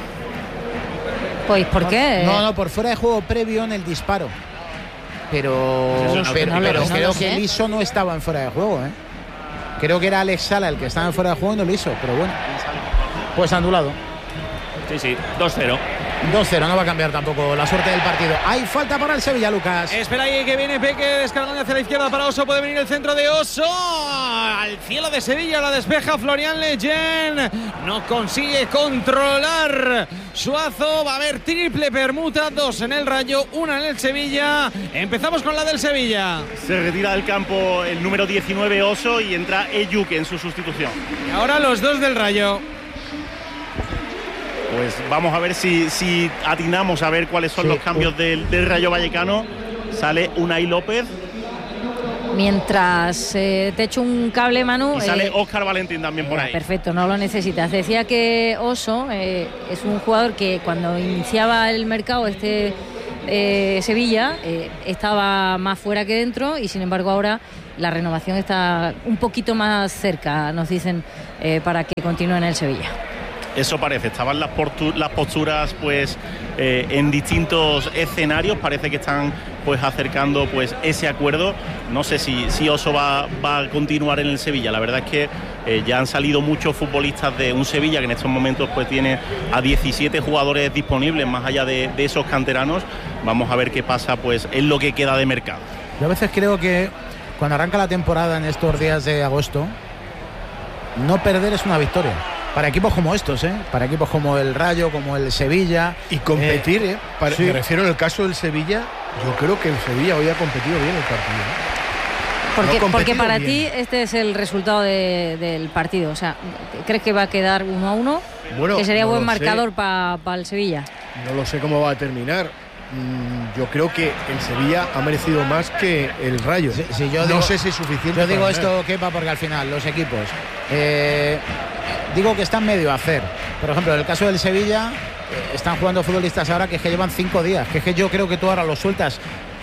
Pues ¿por qué? No, por fuera de juego previo en el disparo. Pero creo que Liso no estaba en fuera de juego, ¿eh? Creo que era Alex Sala el que estaba en fuera de juego y no Liso, pero bueno. Pues anulado. Sí, 2-0. 2-0, no va a cambiar tampoco la suerte del partido. Hay falta para el Sevilla, Lucas. Espera ahí que viene Peque descargando hacia la izquierda para Oso. Puede venir el centro de Oso. Al cielo de Sevilla la despeja Florian Lejeune. No consigue controlar Suazo. Va a haber triple permuta. 2 en el Rayo, 1 en el Sevilla. Empezamos con la del Sevilla. Se retira del campo el número 19 Oso y entra Eyuk en su sustitución. Y ahora los 2 del Rayo. Pues vamos a ver si atinamos a ver cuáles son los cambios del Rayo Vallecano. Sale Unai López. Mientras te echo un cable, Manu. Y sale Óscar Valentín también por ahí. Perfecto, no lo necesitas. Decía que Oso es un jugador que cuando iniciaba el mercado Sevilla estaba más fuera que dentro y sin embargo ahora la renovación está un poquito más cerca, nos dicen, para que continúe en el Sevilla. Eso parece, estaban las posturas pues en distintos escenarios, parece que están pues acercando pues ese acuerdo. No sé si Oso va a continuar en el Sevilla. La verdad es que ya han salido muchos futbolistas de un Sevilla que en estos momentos pues tiene a 17 jugadores disponibles más allá de esos canteranos. Vamos a ver qué pasa pues en lo que queda de mercado. Yo a veces creo que cuando arranca la temporada en estos días de agosto, no perder es una victoria. Para equipos como estos, para equipos como el Rayo, como el Sevilla. Y competir, sí. Me refiero en el caso del Sevilla, yo creo que el Sevilla hoy ha competido bien el partido. Porque para ti este es el resultado del partido. O sea, ¿crees que va a quedar 1-1? Bueno, que sería buen marcador para el Sevilla. No lo sé cómo va a terminar. Yo creo que el Sevilla ha merecido más que el Rayo. Sí, no sé si es suficiente. Yo digo esto, Kepa, porque al final los equipos digo que están medio a hacer. Por ejemplo, en el caso del Sevilla están jugando futbolistas ahora que llevan 5 días. Que es que yo creo que tú ahora lo sueltas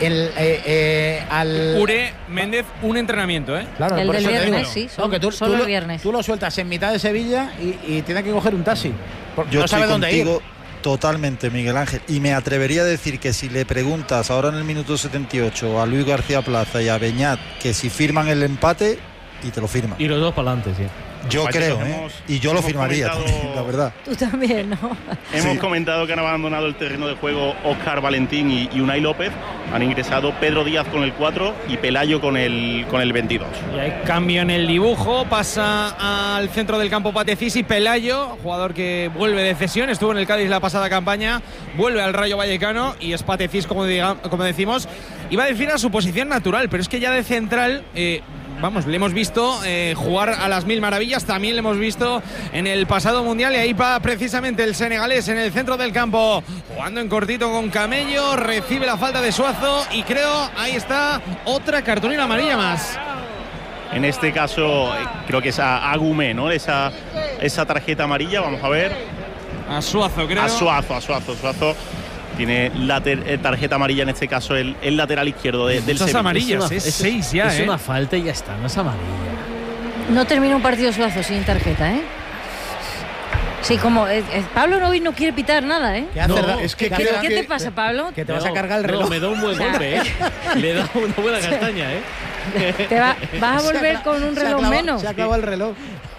al Ure Méndez, un entrenamiento, Claro, el del viernes, sí, solo el viernes. Tú lo sueltas en mitad de Sevilla y tiene que coger un taxi. Yo no sabe dónde ir. Totalmente, Miguel Ángel. Y me atrevería a decir que si le preguntas ahora en el minuto 78 a Luis García Plaza y a Beñat que si firman el empate, y te lo firman. Y los dos para adelante, sí. Yo creo, y yo lo firmaría también, la verdad. Tú también, ¿no? Hemos comentado que han abandonado el terreno de juego Óscar Valentín y Unai López. Han ingresado Pedro Díaz con el 4 y Pelayo con el 22. Y hay cambio en el dibujo. Pasa al centro del campo Patecís y Pelayo, jugador que vuelve de cesión. Estuvo en el Cádiz la pasada campaña. Vuelve al Rayo Vallecano y es Patecís, como decimos. Iba a decir a su posición natural, pero es que ya de central... le hemos visto jugar a las mil maravillas, también le hemos visto en el pasado mundial y ahí va precisamente el senegalés en el centro del campo, jugando en cortito con Camello, recibe la falta de Suazo y creo, ahí está, otra cartulina amarilla más. En este caso creo que es a Agumé, ¿no? Esa tarjeta amarilla, vamos a ver. A Suazo, creo. A Suazo. Tiene la tarjeta amarilla, en este caso el lateral izquierdo del Sevilla. Esas amarillas, es 6 ya, Es una falta y ya está, no es amarilla. No termina un partido Suazo sin tarjeta, Sí, como Pablo Novi no quiere pitar nada, ¿Qué te pasa, Pablo? Que te vas a cargar el reloj. No, me da un buen golpe, Le da una buena castaña, Vas a volver con un reloj menos. Se acabó el reloj.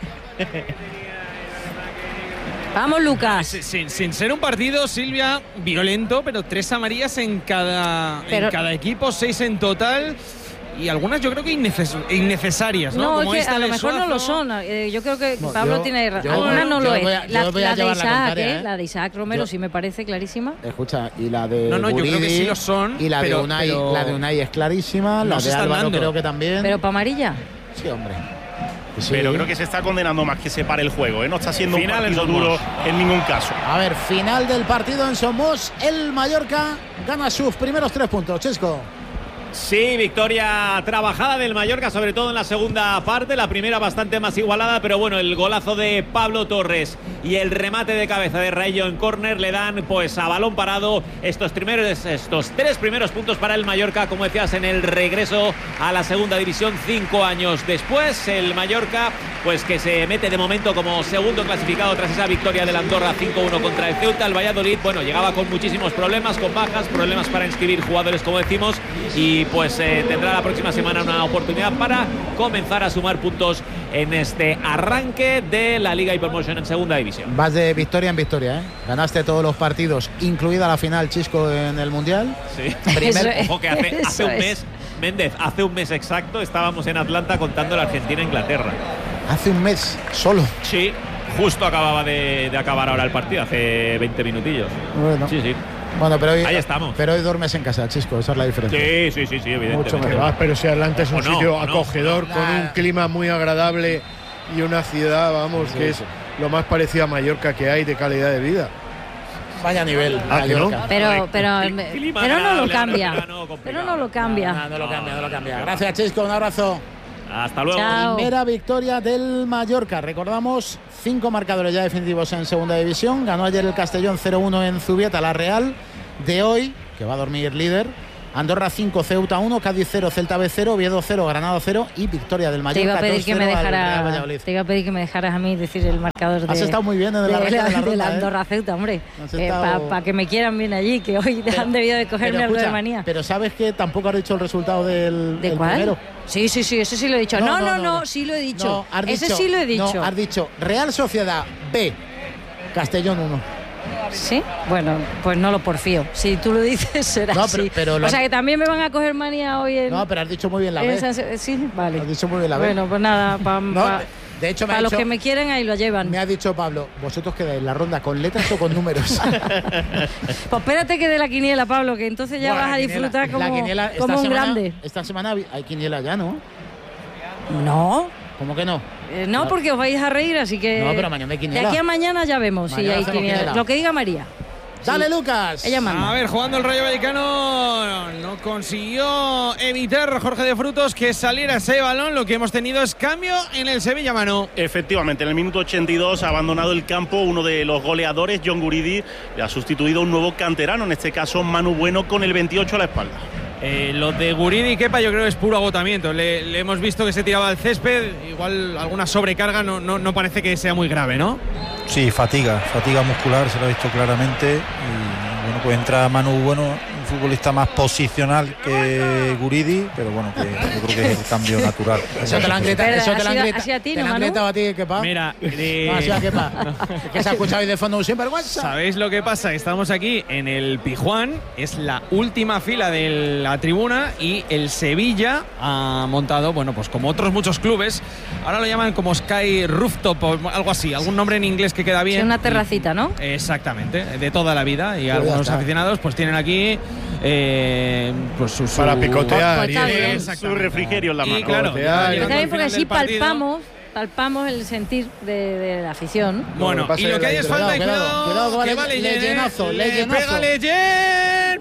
Vamos, Lucas. Sin ser un partido, Silvia, violento, pero 3 amarillas en cada equipo, 6 en total. Y algunas yo creo que innecesarias, ¿no? Como a lo mejor no lo son. Yo creo que Pablo tiene razón. Algunas no lo es. La de Isaac Romero sí me parece clarísima. Escucha, y la de yo creo que sí lo son. Y la de Unai es clarísima. La de Álvaro creo que también. ¿Pero para amarilla? Sí, hombre. Sí. Pero creo que se está condenando más que se pare el juego, No está siendo un partido duro en ningún caso. A ver, final del partido en Somos. El Mallorca gana sus primeros 3 puntos, Chesco. Sí, victoria trabajada del Mallorca, sobre todo en la segunda parte. La primera bastante más igualada, pero bueno, el golazo de Pablo Torres y el remate de cabeza de Rayo en córner le dan pues a balón parado estos 3 primeros puntos para el Mallorca, como decías, en el regreso a la segunda división 5 años después. El Mallorca pues que se mete de momento como segundo clasificado tras esa victoria del Andorra 5-1 contra el Ceuta. El Valladolid, bueno, llegaba con muchísimos problemas, con bajas, problemas para inscribir jugadores, como decimos, y pues tendrá la próxima semana una oportunidad para comenzar a sumar puntos en este arranque de la Liga Hypermotion en segunda división. Vas de victoria en victoria, ¿eh? Ganaste todos los partidos, incluida la final, Chisco, en el Mundial. Sí. Ojo que hace un mes, Méndez, hace un mes exacto estábamos en Atlanta contando la Argentina-Inglaterra. Hace un mes, solo. Sí, justo acababa de acabar ahora el partido, hace 20 minutillos. Bueno. Sí. Bueno, pero hoy, ahí estamos. Pero hoy duermes en casa, Chisco, esa es la diferencia. Sí, evidentemente. Mucho mejor. Pero si Atlanta es un sitio acogedor, con un clima muy agradable y una ciudad, vamos, que es lo más parecido a Mallorca que hay de calidad de vida. Vaya nivel. ¿no? Pero no lo cambia. Pero no lo cambia. No lo cambia. Gracias, Chisco, un abrazo. Hasta luego. Chao. Primera victoria del Mallorca. Recordamos, 5 marcadores ya definitivos en segunda división. Ganó ayer el Castellón 0-1 en Zubieta, la Real. De hoy, que va a dormir líder, Andorra 5, Ceuta 1, Cádiz 0, Celta B 0, Oviedo 0, Granada 0 y victoria del Mallorca. Te iba a pedir que me dejaras a mí decir el marcador Has estado muy bien en la Andorra Ceuta, hombre. Para que me quieran bien allí, que hoy han debido de cogerme algo de manía. Pero ¿sabes que tampoco has dicho el resultado del cuál? primero? Sí, ese sí lo he dicho. No, sí lo he dicho. Ese sí lo he dicho. No, has dicho Real Sociedad B, Castellón 1. ¿Sí? Bueno, pues no lo porfío. Si tú lo dices, será así. O sea, que también me van a coger manía hoy. No, pero has dicho muy bien la B. Sí, vale. Has dicho muy bien la B. Bueno, pues nada, de hecho, para los que me quieren, ahí lo llevan. Me ha dicho Pablo, ¿vosotros quedáis la ronda con letras o con números? Pues espérate que de la quiniela, Pablo, que entonces ya vas a disfrutar como un grande. Esta semana hay quiniela ya, ¿no? No. ¿Cómo que no? No, porque os vais a reír, así que... No, pero mañana hay quiniela. De aquí a mañana ya vemos si hay quiniela. Lo que diga María. Dale, Lucas. Ella manda. A ver, jugando el Rayo Vallecano, no consiguió evitar Jorge de Frutos que saliera ese balón. Lo que hemos tenido es cambio en el Sevilla, Manu. Efectivamente, en el minuto 82 ha abandonado el campo uno de los goleadores, John Guridi, le ha sustituido un nuevo canterano, en este caso Manu Bueno, con el 28 a la espalda. Lo de Guridi y Kepa yo creo es puro agotamiento. Le hemos visto que se tiraba al césped, igual alguna sobrecarga, no parece que sea muy grave, ¿no? Sí, fatiga muscular, se lo ha visto claramente. Y bueno, pues entra Manu Bueno, un futbolista más posicional que Guridi, pero bueno, que yo creo que es el cambio natural. Eso te lo han gritado a ti, Kepa. Mira, no, así a Kepa. Que se ha escuchado ahí de fondo un sinvergüenza. ¿Sabéis lo que pasa? Estamos aquí en el Pijuán, es la última fila de la tribuna y el Sevilla ha montado, bueno, pues como otros muchos clubes, ahora lo llaman como Sky Rooftop o algo así, algún nombre en inglés que queda bien. Sí, una terracita, ¿no? Exactamente, de toda la vida, y algunos aficionados pues tienen aquí pues para picotear su refrigerio en la mano. Y claro, está bien porque así palpamos el sentir de la afición. Bueno, y lo que hay es falta, cuidado, que va Leyenazo. Pega Leyen,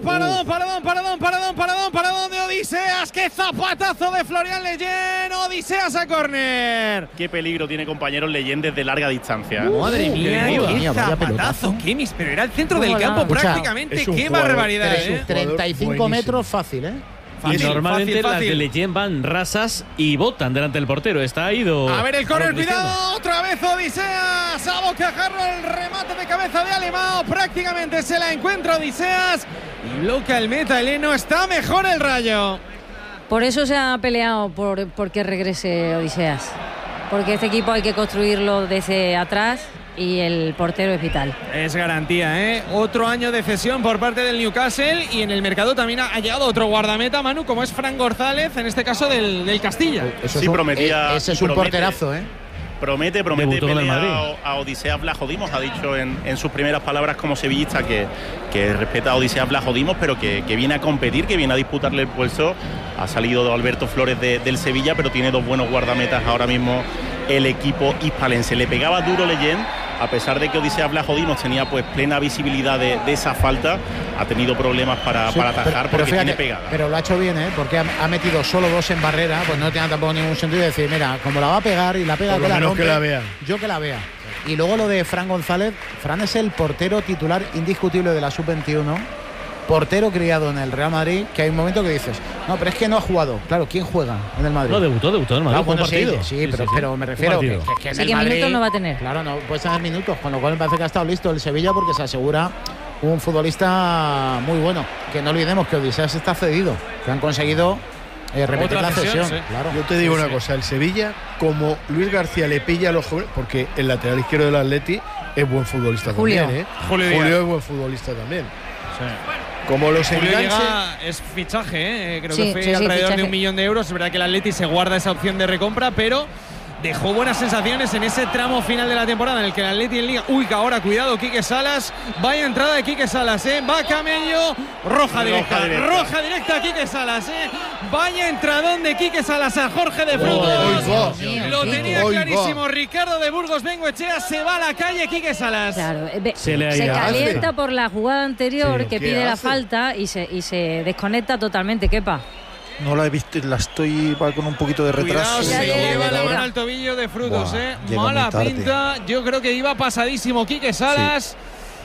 paradón de Odiseas, qué zapatazo de Florian Leyen, Odiseas a córner. Qué peligro tiene, compañeros, Leyen desde larga distancia. Madre mía, qué zapatazo, pero era el centro del campo prácticamente, qué barbaridad. 35 metros fácil, ¿eh? Fácil, normalmente las de Leyen van rasas y botan delante del portero. Está ido. A ver el córner, cuidado, otra vez Odiseas, a bocajarro el remate de cabeza de Alemão, prácticamente se la encuentra Odiseas y bloquea el meta heleno, está mejor el Rayo. Por eso se ha peleado por que regrese Odiseas, porque este equipo hay que construirlo desde atrás. Y el portero es vital. Es garantía, ¿eh? Otro año de cesión por parte del Newcastle, y en el mercado también ha llegado otro guardameta, Manu, como es Fran González, en este caso del Castilla. Eso sí, prometía. Ese es un porterazo, ¿eh? Promete pelea a Odiseas Vlachodimos. Ha dicho en sus primeras palabras como sevillista que respeta a Odiseas Vlachodimos, pero que viene a competir, que viene a disputarle el puesto. Ha salido Alberto Flores del Sevilla, pero tiene dos buenos guardametas ahora mismo el equipo hispalense. Le pegaba duro Leyen a pesar de que Odisea Vlajodinos tenía pues plena visibilidad de esa falta, ha tenido problemas para atajar porque fíjate, tiene pegada. Pero lo ha hecho bien, porque ha metido solo 2 en barrera, pues no tiene tampoco ningún sentido decir, mira, como la va a pegar y la pega que la rompe, que la vea. Yo que la vea. Y luego lo de Fran González. Fran es el portero titular indiscutible de la Sub-21, portero criado en el Real Madrid, que hay un momento que dices, no, pero es que no ha jugado. Claro, ¿quién juega en el Madrid? No, debutó en el Madrid, bueno, partido. Sí, pero me refiero que en el Madrid, minutos no va a tener. Claro, no puede tener minutos, con lo cual me parece que ha estado listo el Sevilla porque se asegura un futbolista muy bueno. Que no olvidemos que Odiseas está cedido, que han conseguido repetir la cesión. Sí. Claro. Yo te digo una cosa, el Sevilla, como Luis García le pilla a los jóvenes, porque el lateral izquierdo del Atleti es buen futbolista también, Julio es buen futbolista también. Sí. Como los enganches, es fichaje, creo que fue alrededor fichaje de 1 millón de euros. Es verdad que el Atleti se guarda esa opción de recompra, pero dejó buenas sensaciones en ese tramo final de la temporada en el que el Atleti en Liga. Uy, que ahora cuidado, Quique Salas. Vaya entrada de Quique Salas, va Camello. Roja directa, Quique Salas, Vaya entradón de Quique Salas a Jorge de Frutos. Lo tenía clarísimo Ricardo de Burgos Bengoechea. Se va a la calle Quique Salas. Claro, se calienta por la jugada anterior que pide la falta y se desconecta totalmente, Kepa. No la he visto, va con un poquito de retraso. Cuidado, se lleva la mano al tobillo de Frutos, Mala pinta. Yo creo que iba pasadísimo Quique Salas.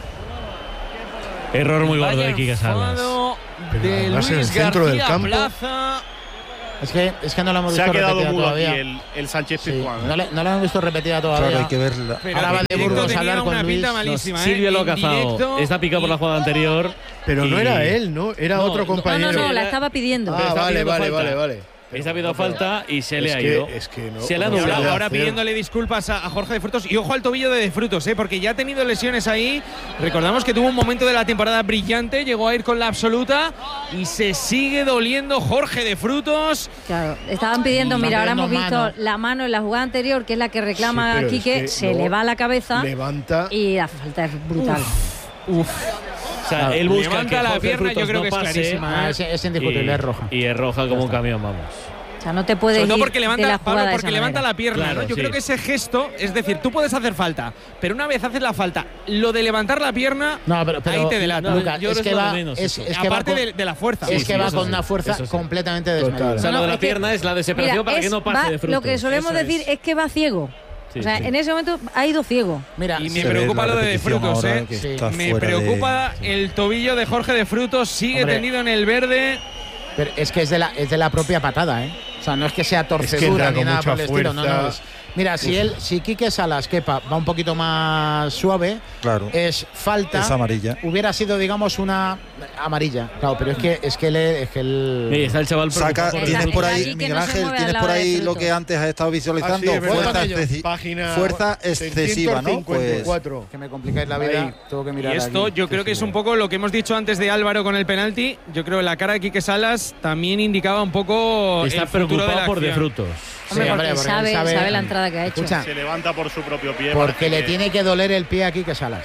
Sí. Error muy gordo de Quique Salas. De Luis en el centro del campo. Plaza. Es que no la hemos visto repetida todavía. El Sánchez Pizjuán. No la hemos visto repetida todavía. Claro, hay que verla. Ahora va de Burgos a hablar con Luis. Silvio lo ha cazado. Está picado por la jugada anterior. Pero no era él, ¿no? Era otro compañero. No, la estaba pidiendo. Vale. Ha habido falta y se le ha ido. Se le ha anulado. Ahora pidiéndole disculpas a Jorge de Frutos. Y ojo al tobillo de Frutos, porque ya ha tenido lesiones ahí. Recordamos que tuvo un momento de la temporada brillante, llegó a ir con la absoluta y se sigue doliendo Jorge de Frutos. Claro, estaban pidiendo, mira, ahora hemos visto la mano en la jugada anterior, que es la que reclama a Quique, se le va a la cabeza, levanta y la falta es brutal. Uf. O sea, él busca levanta la pierna, yo creo que es clarísima. Es indiscutible, es roja. Y es roja como un camión, vamos. O sea, no te puedes ir porque levanta, Pablo, porque levanta la pierna, claro, ¿no? Yo creo que ese gesto, es decir, tú puedes hacer falta, pero una vez haces la falta, lo de levantar la pierna, pero ahí te delata. Lucas, es que va, aparte de la fuerza. Es que va con una fuerza completamente desmedida. O sea, lo de la pierna es la desesperación para que no pase de Frutos. Lo que solemos decir es que va ciego. O sea, en ese momento ha ido ciego. Mira, y me preocupa lo de Frutos, Me preocupa el tobillo de Jorge de Frutos, sigue tendido en el verde. Pero es que es de la propia patada, O sea, no es que sea torcedura ni nada por el estilo, no. Mira, si Quique Salas, Kepa, va un poquito más suave, claro, es falta. Es amarilla. Hubiera sido, digamos, una amarilla. Claro, pero es que el está el chaval saca, tienes por ahí, Miguel Ángel, tienes por ahí lo que antes has estado visualizando, fuerza excesiva, ¿no? Pues que me complicáis la vida, tengo que mirar. Y esto aquí, yo creo que es un poco lo que hemos dicho antes de Álvaro con el penalti. Yo creo que la cara de Quique Salas también indicaba un poco está el futuro preocupado de por De Frutos. Hombre, porque sabe la entrada que ha hecho. Se levanta por su propio pie. Porque le tiene que doler el pie a Quique Salas.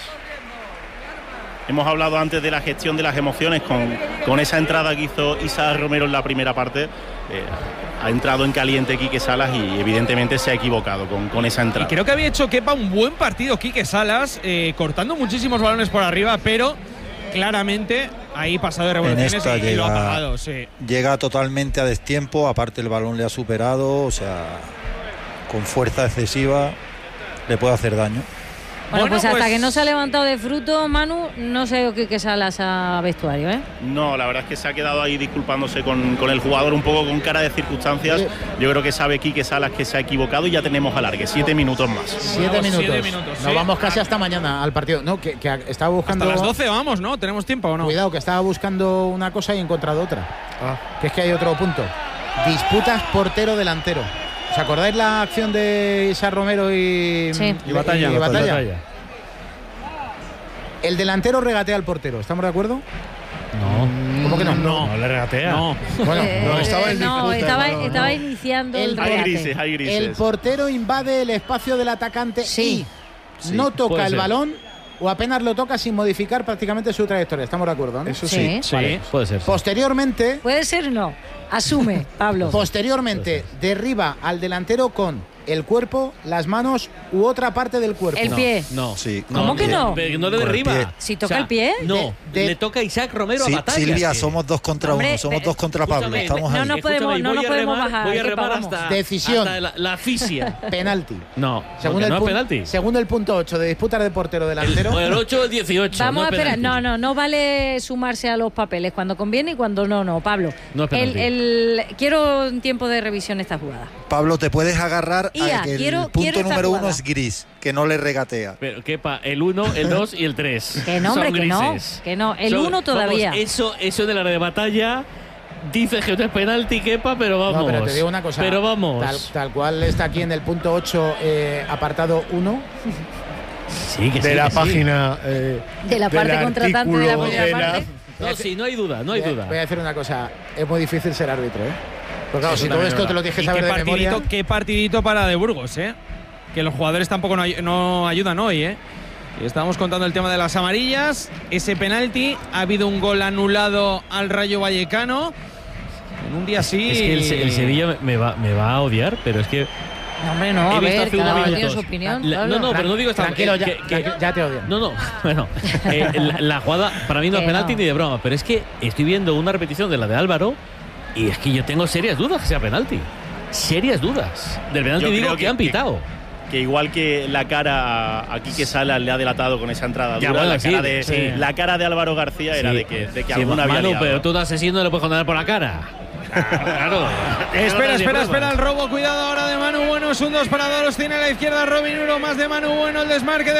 Hemos hablado antes de la gestión de las emociones con esa entrada que hizo Isa Romero en la primera parte. Ha entrado en caliente Quique Salas y evidentemente se ha equivocado con esa entrada. Y creo que había hecho Kepa un buen partido Quique Salas, cortando muchísimos balones por arriba, pero claramente ahí pasado de revoluciones y lo ha pagado. Llega totalmente a destiempo, aparte el balón le ha superado, o sea, con fuerza excesiva le puede hacer daño. Bueno, pues hasta que no se ha levantado de Fruto, Manu, no sé qué Salas a vestuario, No, la verdad es que se ha quedado ahí disculpándose con el jugador un poco con cara de circunstancias. Yo creo que sabe Quique Salas que se ha equivocado y ya tenemos alargue, 7 minutos más. 7 minutos. Nos vamos casi hasta mañana al partido. No, que estaba buscando. Hasta las 12 vamos, ¿no? ¿Tenemos tiempo o no? Cuidado, que estaba buscando una cosa y he encontrado otra. Que es que hay otro punto. Disputas portero-delantero. ¿Os acordáis la acción de Isa Romero y Batalla? El delantero regatea al portero, ¿estamos de acuerdo? No. ¿Cómo que no? No le regatea. No. Bueno, estaba iniciando el regate. Hay grises. El portero invade el espacio del atacante y no toca el balón o apenas lo toca sin modificar prácticamente su trayectoria. ¿Estamos de acuerdo, no? Eso sí. Vale. Puede ser. Posteriormente... Puede ser, no. Asume, Pablo. Posteriormente, derriba al delantero con el cuerpo, las manos u otra parte del cuerpo. El pie. No. Sí. ¿Cómo que no? Pero no le derriba. Si toca el pie. No, le toca a Isaac Romero a Batalla. Silvia, somos 2 contra 1, somos 2 contra Pablo. Estamos ahí. No podemos bajar. Voy a remar hasta decisión. Hasta la asfixia. Penalti. No, según el penalti. Según el punto 8 de disputas de portero delantero. El 8 o el 18. Vamos a esperar. No vale sumarse a los papeles cuando conviene y cuando no, Pablo. No es penalti. Quiero un tiempo de revisión esta jugada. Pablo, te puedes agarrar a que el punto número 1 es gris, que no le regatea. Pero quepa, el 1, el 2 y el 3. Que no, hombre, son grises. que no. El 1 todavía. Vamos, eso de la de Batalla dice que no es penalti, quepa, pero vamos. No, pero te digo una cosa. Pero vamos. Tal cual está aquí en el punto 8, apartado 1. Sí, que de la página. De la parte contratante de la primera parte. No, sí, no hay duda. Voy a decir una cosa. Es muy difícil ser árbitro, Porque claro, si todo esto te lo tienes que saber de memoria. Qué partidito para de Burgos, Que los jugadores tampoco no ayudan hoy, Y estamos contando el tema de las amarillas. Ese penalti. Ha habido un gol anulado al Rayo Vallecano. En un día así. Es que el Sevilla me va a odiar, pero es que. No, hombre, no, a ver, cada uno tiene su opinión. Pero no digo tranquilo, ya te odian. No, bueno, la jugada para mí no es penalti ni de broma, pero es que estoy viendo una repetición de la de Álvaro y es que yo tengo serias dudas que sea penalti. Serias dudas. Del penalti digo que han pitado. Que igual que la cara aquí que Sala le ha delatado con esa entrada dura, bueno, la cara de Álvaro García era de que alguna había liado. Pero tú de asesino no le puedes condenar por la cara. Claro. Espera el robo, cuidado ahora de Manu Bueno, es un 2 para 2, tiene a la izquierda Robin Uro, más de Manu Bueno, el desmarque de